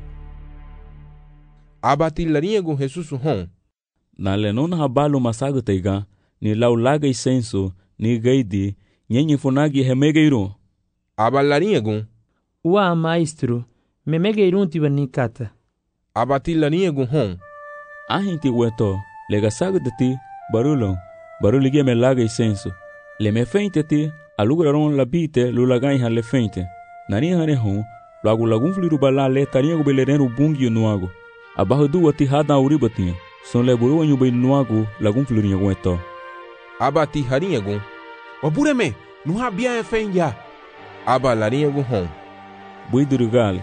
abati lariega Jesusu hon na lenona habalu masaga teiga ni laulaga isenso ni gaidi nyenye funagi hemegeiro abalariega wa maestro memegeiro tibanikata abati lariega hon ahinti weto lega saga deti baruligia me laga isenso le me feinteti aluguraron la bite lulagai han le feinte nani hane hon lagun fliru bala le tania go beleren bungi nuago abaho duwati hada uribatinha son le buru wanyu bay nuago lagun fliru ngweto abati harinyago wabureme nuha bia fenja aba larinyago hon buidurugal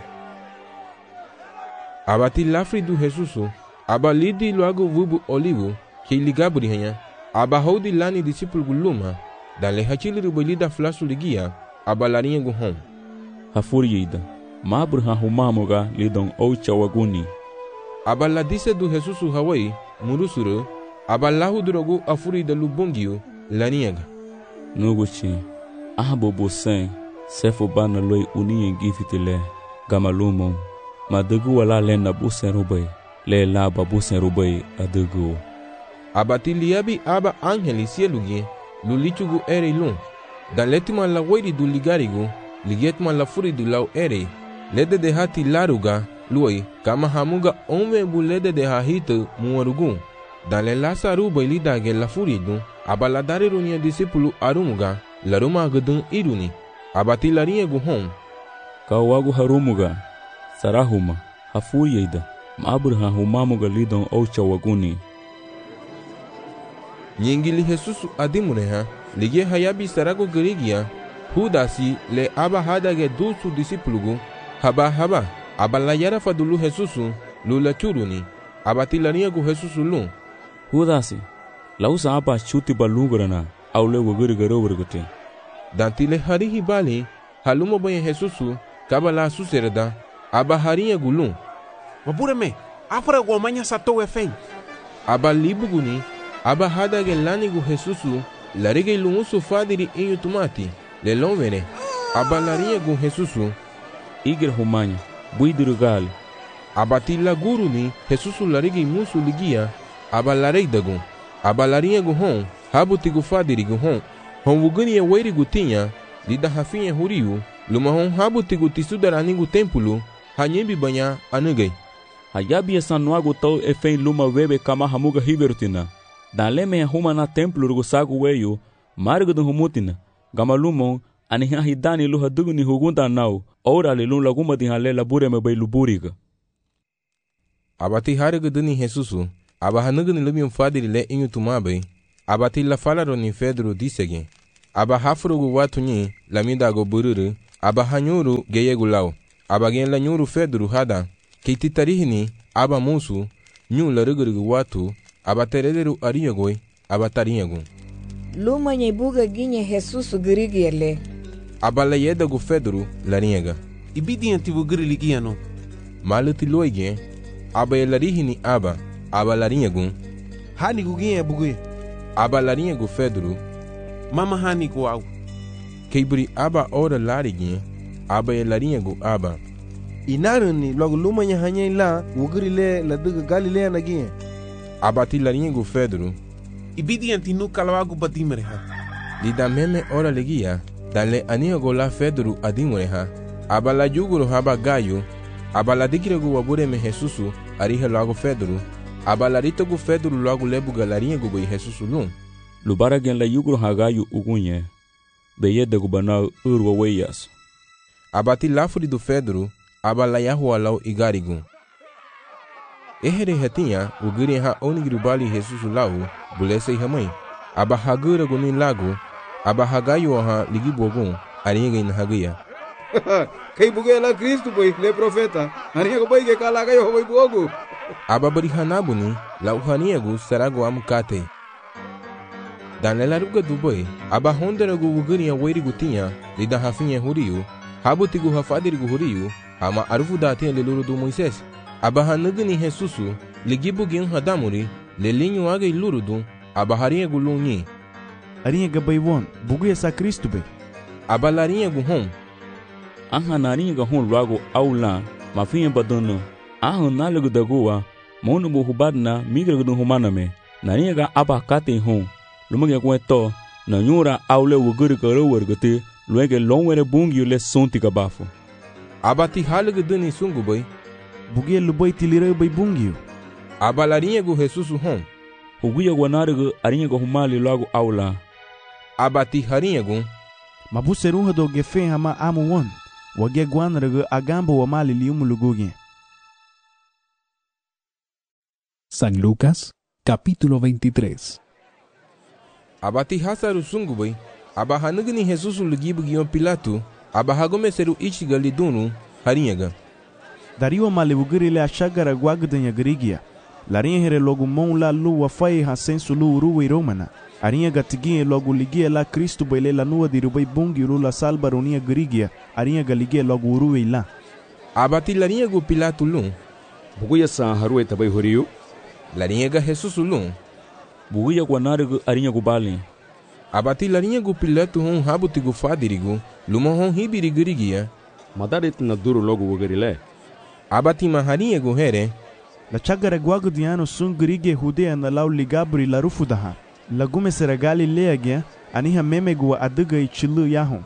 abati lafri du Jesusu aba lidi luago vubu olivo que ligabri hanya aba hodi lani disciple guluma dale hachili rubolida flasu ligia aba larinyago hon hafuriyida mabrha humamoga lidon oucha waguni abala dise du Jesusu hawai murusuru abalahu drogo afuri da lubongio laniaga nuguchi ahbobo sen sefo bana loi uniye gifitile gamalumo madugu wala lena busen rubai le la babusen rubai adugu abatiliabi aba angeli sielugie lulichugu ere lun dan letima la wairi du ligarigo ligetma la furi du lau ere lede de hati laruga luoi kama hamuga ome bulede de hahito muwarugu dan le lasaru bailidage la furidu abaladari runia disipulu arumuga laruma gudun iruni abati lariegu hom kawagu harumuga sarahuma hafuriyeida maburha humamuga lidon oucha waguni nyingili Jesusu adimuneha ligie hayabi sarago gerigia hudasi le aba hadage dusu disipulugu haba abalayara fadulu Jesusu lula churuni abati lariegu Jesusu lu hudasi lausa apa chuti balungrana aule waguri garowargate dantile harihi bali halumo boye Jesusu kabala suserda aba hariegu lu wabureme afra gomanya sato efen aba libuguni aba hadage lanigu Jesusu larige lumusu fadiri inyu tumati le lonvene aba lariegu Jesusu igre humanya buidurugal abati la guruni Jesusu larige musu ligia aba lareidagu aba lariegu hon habutigu fadirigu hon wuguni e weirigu tinha lida hafinha huriu luma hon habutigu tisudaranigu tempulu hanyembi banya anugai hayabi sanuagu tau efen luma webe kama hamuga hiberutina daleme huma na templu rugu sagu weyu margudu humutina gamalumon ani hidani luha duguni hugunda nau ora le lun laguma di hale labure me bay luburiga abati harigu duni Jesusu aba hanugni lumium fadiri le inyu tumabe, aba tilla falaro ni Pedro disege, aba hafrugu watu nyi lamida go bururu, aba hanyuru geyegu lao, aba gen la nyuru Pedro hada, kiti tarihini aba musu, nyu la rugurugu watu, aba terederu ariyagoi, aba tariyagu. Luma nye buga ginye Jesus girigiyele. Aba la yedagu Pedro lariyaga. Ibidi antibu giriligiano. Maluti loige, aba larihini aba lariyagu. Hani guginye bugue. Aba lariyagu Pedro. Mama hani guau. Keibri aba ora larigi, aba lariyagu aba. Inaruni logo luma nya hanya la wugirile la duga Galilea na ginye. Aba ti lariyagu Pedro. Ibidi antinu kalawagu badimreha. Lida meme ora legia, danle aniyago la Pedro adimreha. Aba la juguro haba gayo, aba la dikiregu wabureme Jesusu arihe logo Pedro. Aba la ritogu Pedro logo lebuga lariyagu bai Jesusu lum. Lubara gen la yuguro hagayu ugunye, beyede gubana urwa weyas. Aba ti lafuri do Pedro, aba la yahua lau igarigu. Ehere hetinha, ugiri ha onigirubali Jesusu lau, bulese ihamai. Aba hagura guni lago, aba hagayu ha ligibogun, ariyaga in hagaya. Kay buge la Kristo boy, le profeta, ariyaga boy ke kalagayo boy buogu. Aba barihanabuni, la uhaniyagu sarago amukate. Dan la ruga duboy, aba honderagu ugiri wairigu tinha, lida hafinha huriu, habutigu hafadirigu huriu, ama arufu datin leluru do Moises. Aba hanugni Jesusu, ligibu gen hadamuri, lelinho aga ilurudu, aba hariyagu lunyi. Ariyaga baywon, buguya sa Kristo bay. Aba lariyagu hom. Aha nariyaga hon lago aula, mafinha badono. Aha nalagu dagoa, monu bu hubadna migragu dun humaname. Nariyaga aba kate hon. Lumage kweto, na nyura aule wuguri karo wargate, luege longwere bungi ule sonti kabafo. Aba ti halagu duni sungu bay. Bugia lubai tilira bay bungiu. Aba lariyagu Jesusu hom. Huguya wanarigu ariyaga humali lago aula. Aba ti hariyagu. Mabuseruha do gefe hama amu won. Wage guanaragu agambo wa mali liumu lugugi. San Lucas, capítulo 23. Aba ti hasaru sungu bay. Aba hanugni Jesusu lugibu gion Pilato. Aba hagome seru ichiga lidunu hariyaga. Dario male ugiri le ashagara guagdanya grigia. Larinha here logo mon la lu wa fai ha sensu lu uruwe romana. Arinha gatigie logo ligia la Kristo bele la nua di rubai bungi ulu la salba ronia grigia. Arinha galigie logo uruwe la. Abati larinha gu Pilato lum. Buguya sa haruwe tabai horiu. Larinha ga Jesusu lum. Buguya guanarigu arinha gu bali. Abati larinha gu Pilato hon habuti gu fadirigu. Luma hon hibiri grigia. Madarit na duru logo ugiri le. Abati maharinha gu here. La chagara guagdiano sun grige hudea na lau ligabri la rufudaha. La gume seragali leagia, aniha memegua aduga ichilu yahon.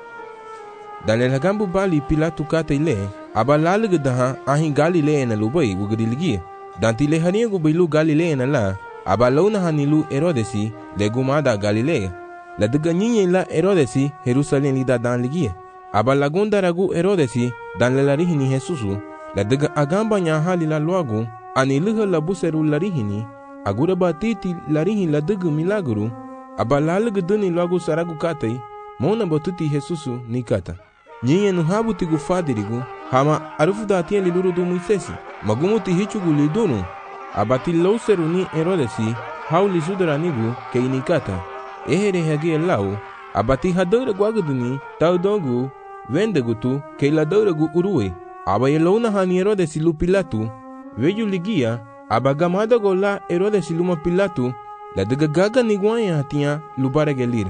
Dan la gambu bali Pilato kate ile, aba laluga daha ahin Galilea na lubai ugriligi. Dan tile harinha gu bilu Galilea na la, aba launa hanilu Herodesi, le gumada Galilea. La duga nyinye la Herodesi, Jerusalem lida dan ligi. Aba lagunda ragu Herodesi, dan la larihini Jesusu. La daga agamba nya hali la luagu, ani luha la buseru larihini, agura batiti larihin la daga milaguru, aba laluga duni luagu saragu katei, mona batuti Jesusu ni kata. Nyinye nuhabuti gu fadirigu, hama arufu datien li luru du Moisesi, magumuti hichugu li dunu, abati lauseru ni Herodesi, hauli sudaranigu ke inikata. Ehere hage lau, abati hadora guaguduni, taudogu, vendegutu, ke la doragu uruwe. Aba yelona hani Herodesi lu Pilato, veju ligia, aba gamada gola Herodesi luma Pilato, la daga gaga niguanya hatia lubara gelir.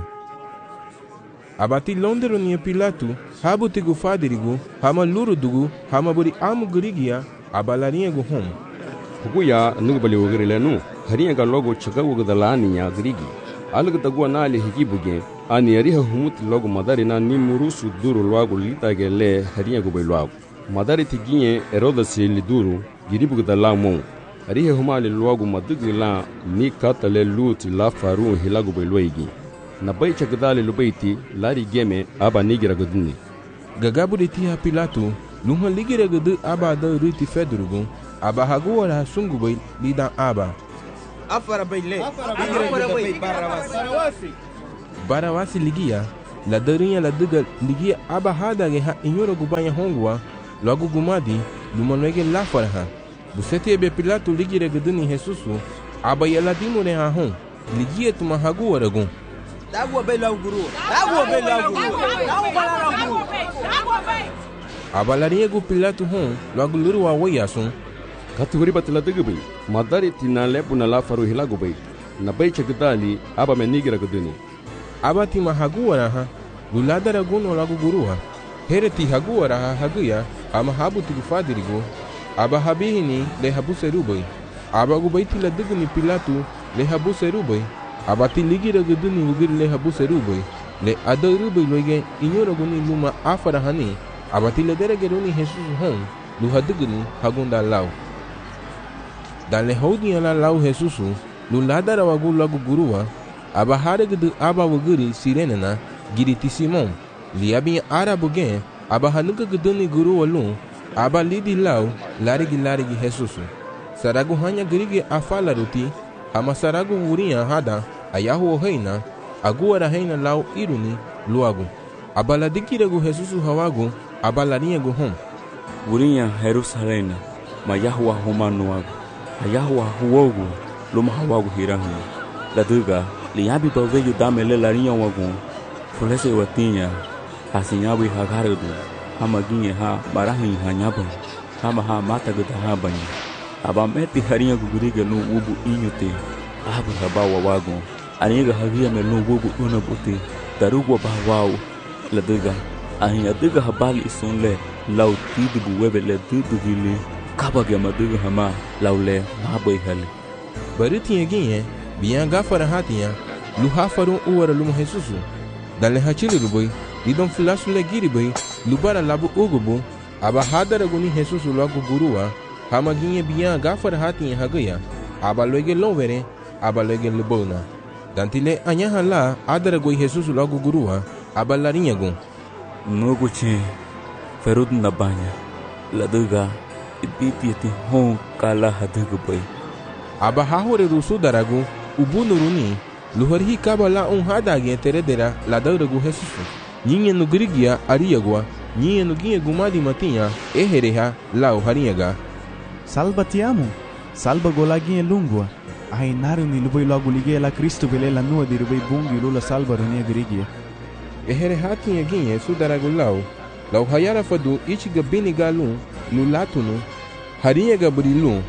Aba ti londero ni Pilato, habu tigu fadirigu, hama luru dugu, hama buri amu gurigia, aba larinha gu hom. Huguya nugubali ugiri le nu, harinha ga logo chaka ugdalani nya grigi. Alga tagua na ali hikibuge, ani ariha humuti logo madari na ni murusu duru loagu litage le harinha gu bailuagu. Madari tiginye Herodesi liduru giribuga da la mon. Arihe humali luagu madugi la ni kata le luti la faru hilagu bailuegi. Na bai chakadali lubaiti lari geme aba nigira guduni. Gagabu de tia Pilato, lunha ligira gudu aba da ruti fedrugu, aba haguara sungu bai lidan aba. Afara baile. Afara baile Barawasi. Barawasi ligia la darinha la duga ligia aba hada ge ha inyoro gubanya hongwa logo gumadi lumanwege la faraha busete be Pilato ligire geduni Jesusu aba yala dimure ha hon ligia tuma hagu waragun Dagwa bela guru. Dagwa bela guru. Dagwa bela guru. Aba lariego Pilato hon logo luru wa wayasun katuri batla degbe madari tinale puna la faru hilago bay na bay chagdali aba menigira geduni aba ti mahagu waraha lulada raguno logo guruha hereti hagu waraha haguya ama habu tigufadirigo aba habihini le habu serubay aba gubaiti la degni Pilato le habu serubay aba ti ligira geduni wugir le habu serubay le adarubay loge inyoro guni luma afara hani aba ti le deregeruni Jesus hon lu hadegni hagunda law dan le hodi ala law Jesus lu ladara wagu logo guruwa aba haregdu aba wugiri sirenena giriti Simon liabi arabu gen aba hanuka geduni guru walun aba lidi law larigi Jesus saragu hanya gerige afala ruti ama saragu wuria hada ayahu heina aguara heina law iruni luagu aba ladikiregu Jesus hawagu aba lariego hom wuria Jerusalem mayahu humanuagu ayahu huogu luma hawagu hirahu laduga liabi baveyu damele larinha wagu fulese watinha asinyawi hagarudu hamaginye ha barahin hanyabo hama ha mata gutaha bani abameti harinha guguriga no ubu inyute abu habawa wagu aniga hagia me no ubu unabuti darugo bawau laduga ahinya duga habali isunle law tidu webele tidu gile kabage maduga hama lawle maboy hali bariti yeginye biyan gafara hatiya lu hafaru uwara lu Jesusu dale hachili ruboy lidon fulasu le giriboy lubara labu ugubu aba hadara guni Jesusu lagu guruwa hamaginye biyan gafara hatiya hagaya aba loge lonvere aba loge lubona dantile anyaha la adara goy Jesusu lagu guruwa aba larinha gun nuguche ferud nabanya laduga ibiti hon kala hadugu boy aba hahore rusu daragu ubunuruni luharhi kabala hadage teredera la dauragu Jesusu nyinye no grigia ariagwa nyinye no ginye gumadi matinha ehereha lao harinhaga salva ti amo salva golaginye lungua ai naruni lubai logo ligue la Cristo belela nua de rubai bungi lula salva runia grigia ehereha tinha ginye sudaragu lao hayara fadu ichiga bini galun lulatunu harinhaga brilun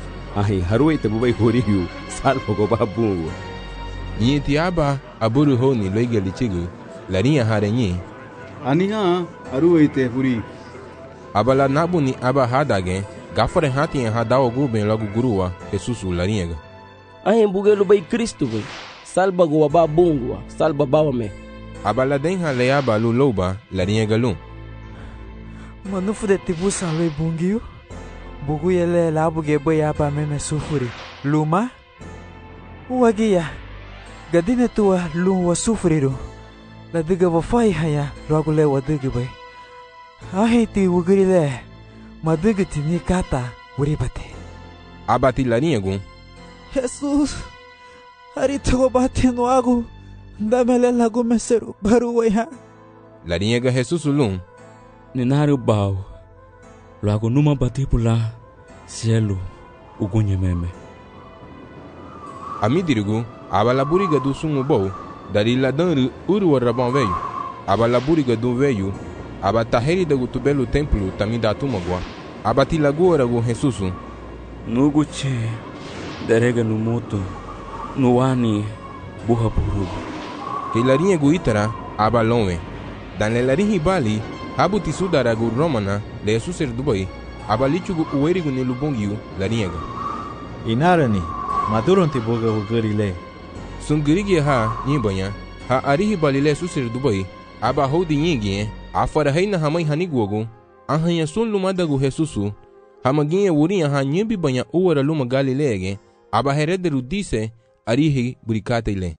ai haruai tabubai horiu salva go babungu Yiti aba aburu honi loige lichigu larinha harenyi aniha aruete huri abala nabuni aba hadage gafare hati hadawo guben logo guruwa Jesusu larinha ahem bugelu bai Cristo bai salba go babungu salba bawame abala denha leaba luloba larinha galun manufu de tibu salwe bungiu bugu yele labuge bai aba meme sufuri luma uwagia gadine tua lu wa sufriru la diga wa fai haya logo le wa diga bai ahiti wugrile madiga tini kata uribate abati larinha gun Jesus hari to bate no agu damele lagu meseru baru waya larinha ga Jesusu lun ninaru bau logo numa bati pula cielo ugunye meme amidirigu aba buriga do sungu bou dari ladan uru warabon veio aba buriga do veio aba taheri da gutubelo templo tamida tumagwa aba tilagora go Jesusu nuguche derega no moto no ani buha puru que larinha guitara aba lonwe dan larihi bali habu tisudara go romana de Jesus dubai aba lichugo uerigo ne lubongiu larinha inarani maduronti boga ugarile sungirigi ha nyibanya ha arihi balile susir dubai aba hodi nyingie afara heina hamai haniguogo ahanya sun lumadagu Jesusu hamaginye wuria ha nyimbi banya uwara luma galilege aba herederu dise arihi burikate ile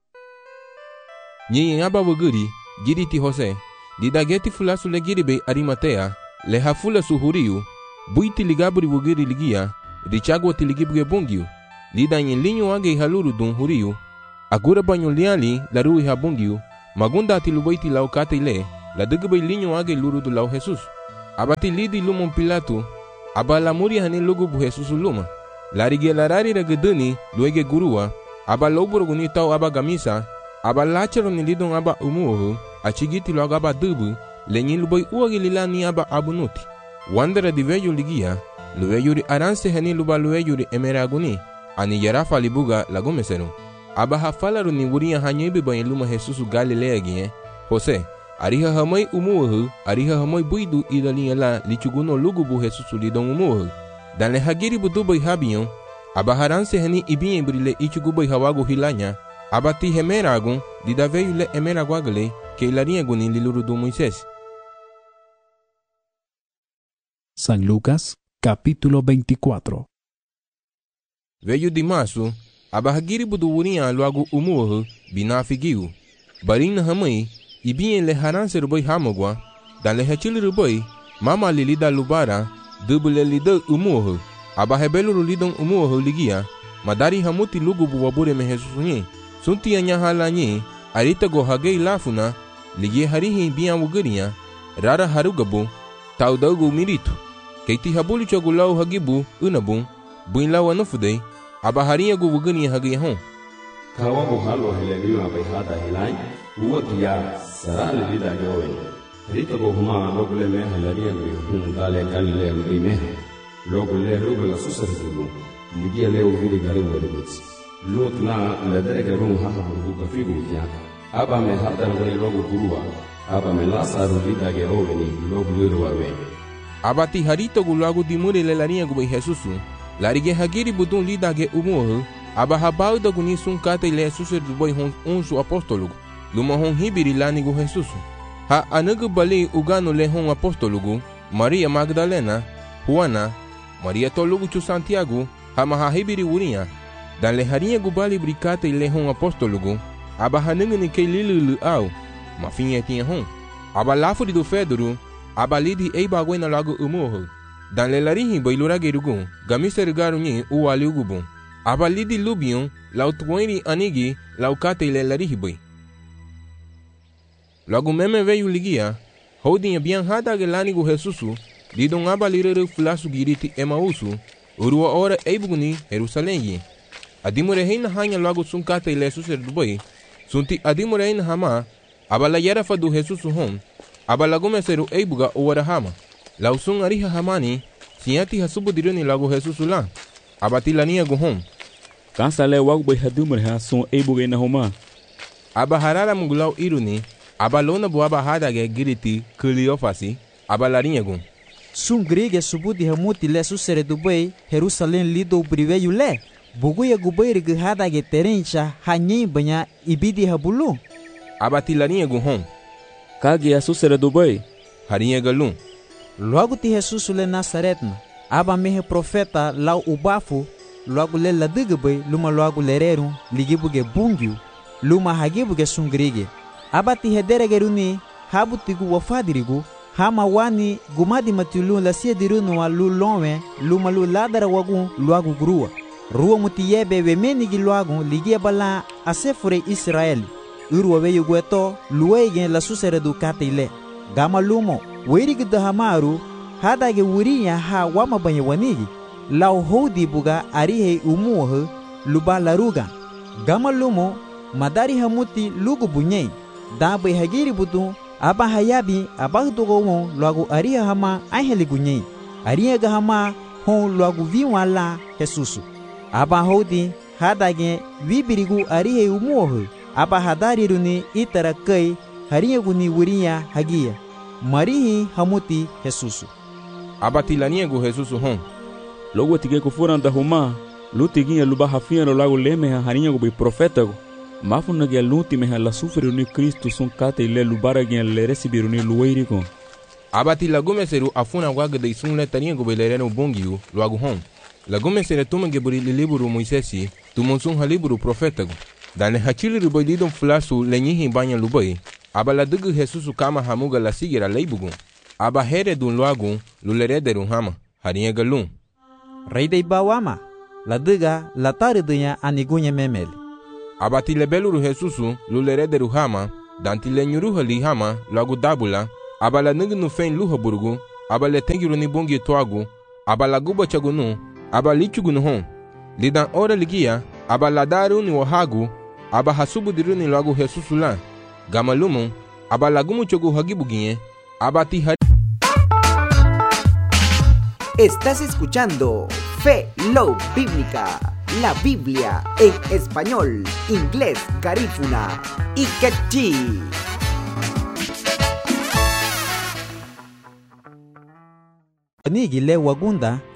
nyi aba wuguri giriti Jose didageti fulasu le giribe arimatea le hafula suhuriu buiti ligaburi wuguri ligia richagwa tiligibuge bungiu lida nyin linyo age haluru dun huriu agura banyo liali la rui habungiu magunda ti lubaiti lau kate le la degbe linyo age luru du lau Jesus abati lidi lumon Pilato aba la muri hani lugu bu Jesus luma larige larari ragedeni luege gurua aba loburuguni tau aba gamisa aba lachero ni lidon aba umuohu achigiti lo aba dubu lenyi lubai uagi lilani aba abunuti wandera di veyo ligia lueyuri aranse hani luba lueyuri emeraguni ani yarafa libuga lagomesenu aba hafalaru ni wuria hanyebe banyi luma Jesus Galilea gie Jose ariha hamai umuohu ariha hamai buidu idalinya la lichuguno lugu bu Jesus lidon umuohu dan le hagiri bu dubai habiyon aba haranse hani ibinye brile ichugubai hawagu hilanya abati hemeragun didaveyu le emeraguagale que ilaria guni liluru do Moisés. San Lucas, capítulo 24. Veyu dimasu, abahagiri buduwuria luagu umuohu binafigiu. Barina hamai, ibinye le haranse rubai hamagwa, dan le hachili rubai, mama lilida lubara, dubule lida umuohu, abahebelu lidon umuohu ligia, madari hamuti lugu buwabure mehesusunye, sunti anyahalanye, arita go hagei lafuna, ligie harihi bian wuguria, rara harugabu, taudagu miritu, keiti habuli chogulau hagibu, unabun, buinlau anufudei, abaharia gu wuguria hagei hon. Kawabu halo heleniyo abaihada helai, uwatu ya sarali lida yowen. Rita go huma logule me helaria me dale Galilea me logule rubela susaridu, ligia leo vidi garu wedubutsi. Lutna ledege rum haha buka figu ya aba me hadar wani logo gurua aba me lasaru lidage oveni logo lirwa we abati harito gulagu dimure lelania gu Jesusu larige hagiri budun lidage umuohu aba habauda guni sun kate le susir dubai hon unsu apostolugu luma hon hibiri lani gu Jesusu ha anagu bali ugano le hon apostolugu Maria Magdalena Juana Maria tolugu chu Santiago ha maha hibiri uria dan le harinha gubali bricate le hon apostolugu aba hanengani ke lilulu au mafinha tinha hon aba lafuri do Fedro aba lidi eiba gwena lago umuohu dan le larihi bailura gerugu gamiser garunyi uwali ugubun aba lidi lubion lautweri anigi laukate le larihi bai lagu meme veyu ligia hodinha bian hada gelani gu Jesusu lidon aba lirere fulasu giriti Emausu urua ora eibuguni Jerusalém adimure heina hanya lagu sunkate ile suser dubai sunti adimure heina hama abala yarafa du Jesus hon abala gomeseru eibuga owara hama lausun ariha hamani siati hasubu diruni lagu Jesus la abatilania gohon kansale wagu bai hadumure ha sun eibuga ina homa abaharara mugulau iruni abalona bu abahadage giriti Cleofasi abalarinha gon sun grige subudi hamuti le susere dubai Jerusalém lido briveyu le buguya gubair gihada ge terencha hanyi banya ibidi habulu abatilania guhon kage asusere dubai harinha galun logo ti Jesus le Nazaretna aba mehe profeta lau ubafu logo le ladigbe luma logo lereru ligibuge bungiu luma hagibuge sungrige aba ti hederegeruni habutigu wafadirigu hama wani gumadi matulu la siediruno wa lulonwe luma lu ladara wagu logo grua ruwa mutiyebe wemenigi luagu ligia bala asefure Israeli urwa weyu gweto luwegen la susere du katile gama lumo werigi dahamaru hadage wurinya ha wama banye wanigi lau hodi buga arihe umuohu luba laruga gama lumo madari hamuti lugu bunyei dabe hagiri budu aba hayabi abagdogo luagu ariha hama aheli gunyei ariha gahama hon luagu viwala Jesusu aba hodi hadage vibirigu arihe umuohu aba hadariruni itara kai haringuni wurinya hagia marihi hamuti Jesusu abatilania gu Jesusu hon logo tige kufura da huma lutiginha luba hafiano lago leme harinha gu profeta go mafuna ge luti me la sufriruni Cristo sun kate ile lubara ge le recibiruni lueiri go abatilagume seru afuna waga de sun le tania gu belereno bongiu logo hon lagume sere tuma ge buri liburu Moisesi tumonsun haliburu profeta go dane hachili rubaidon flasu lenyihi banya lubai abala dugu Jesusu kama hamuga la sigira leibugu aba here dun loagu lulerederun hama harinha galun rei dei bawama la diga la taridunya anigunya memel. Abati lebeluru Jesusu lulere ruhama, danti le nyuruha lihama lagu dabula, abala nignu fein luha burgu, abale tengiru ni bungi toagu, abala guba chagunu, abalichugunu hon. Lidan ora ligia, abala daru ni wahagu, abahasubu diruni lagu Jesusu la, gamalumu, abala gumu chogu hagibuginye, abati hari. Estás escuchando Fe Love Bíblica, la Biblia en español, inglés, garífuna y quechí. Nigi le wagunda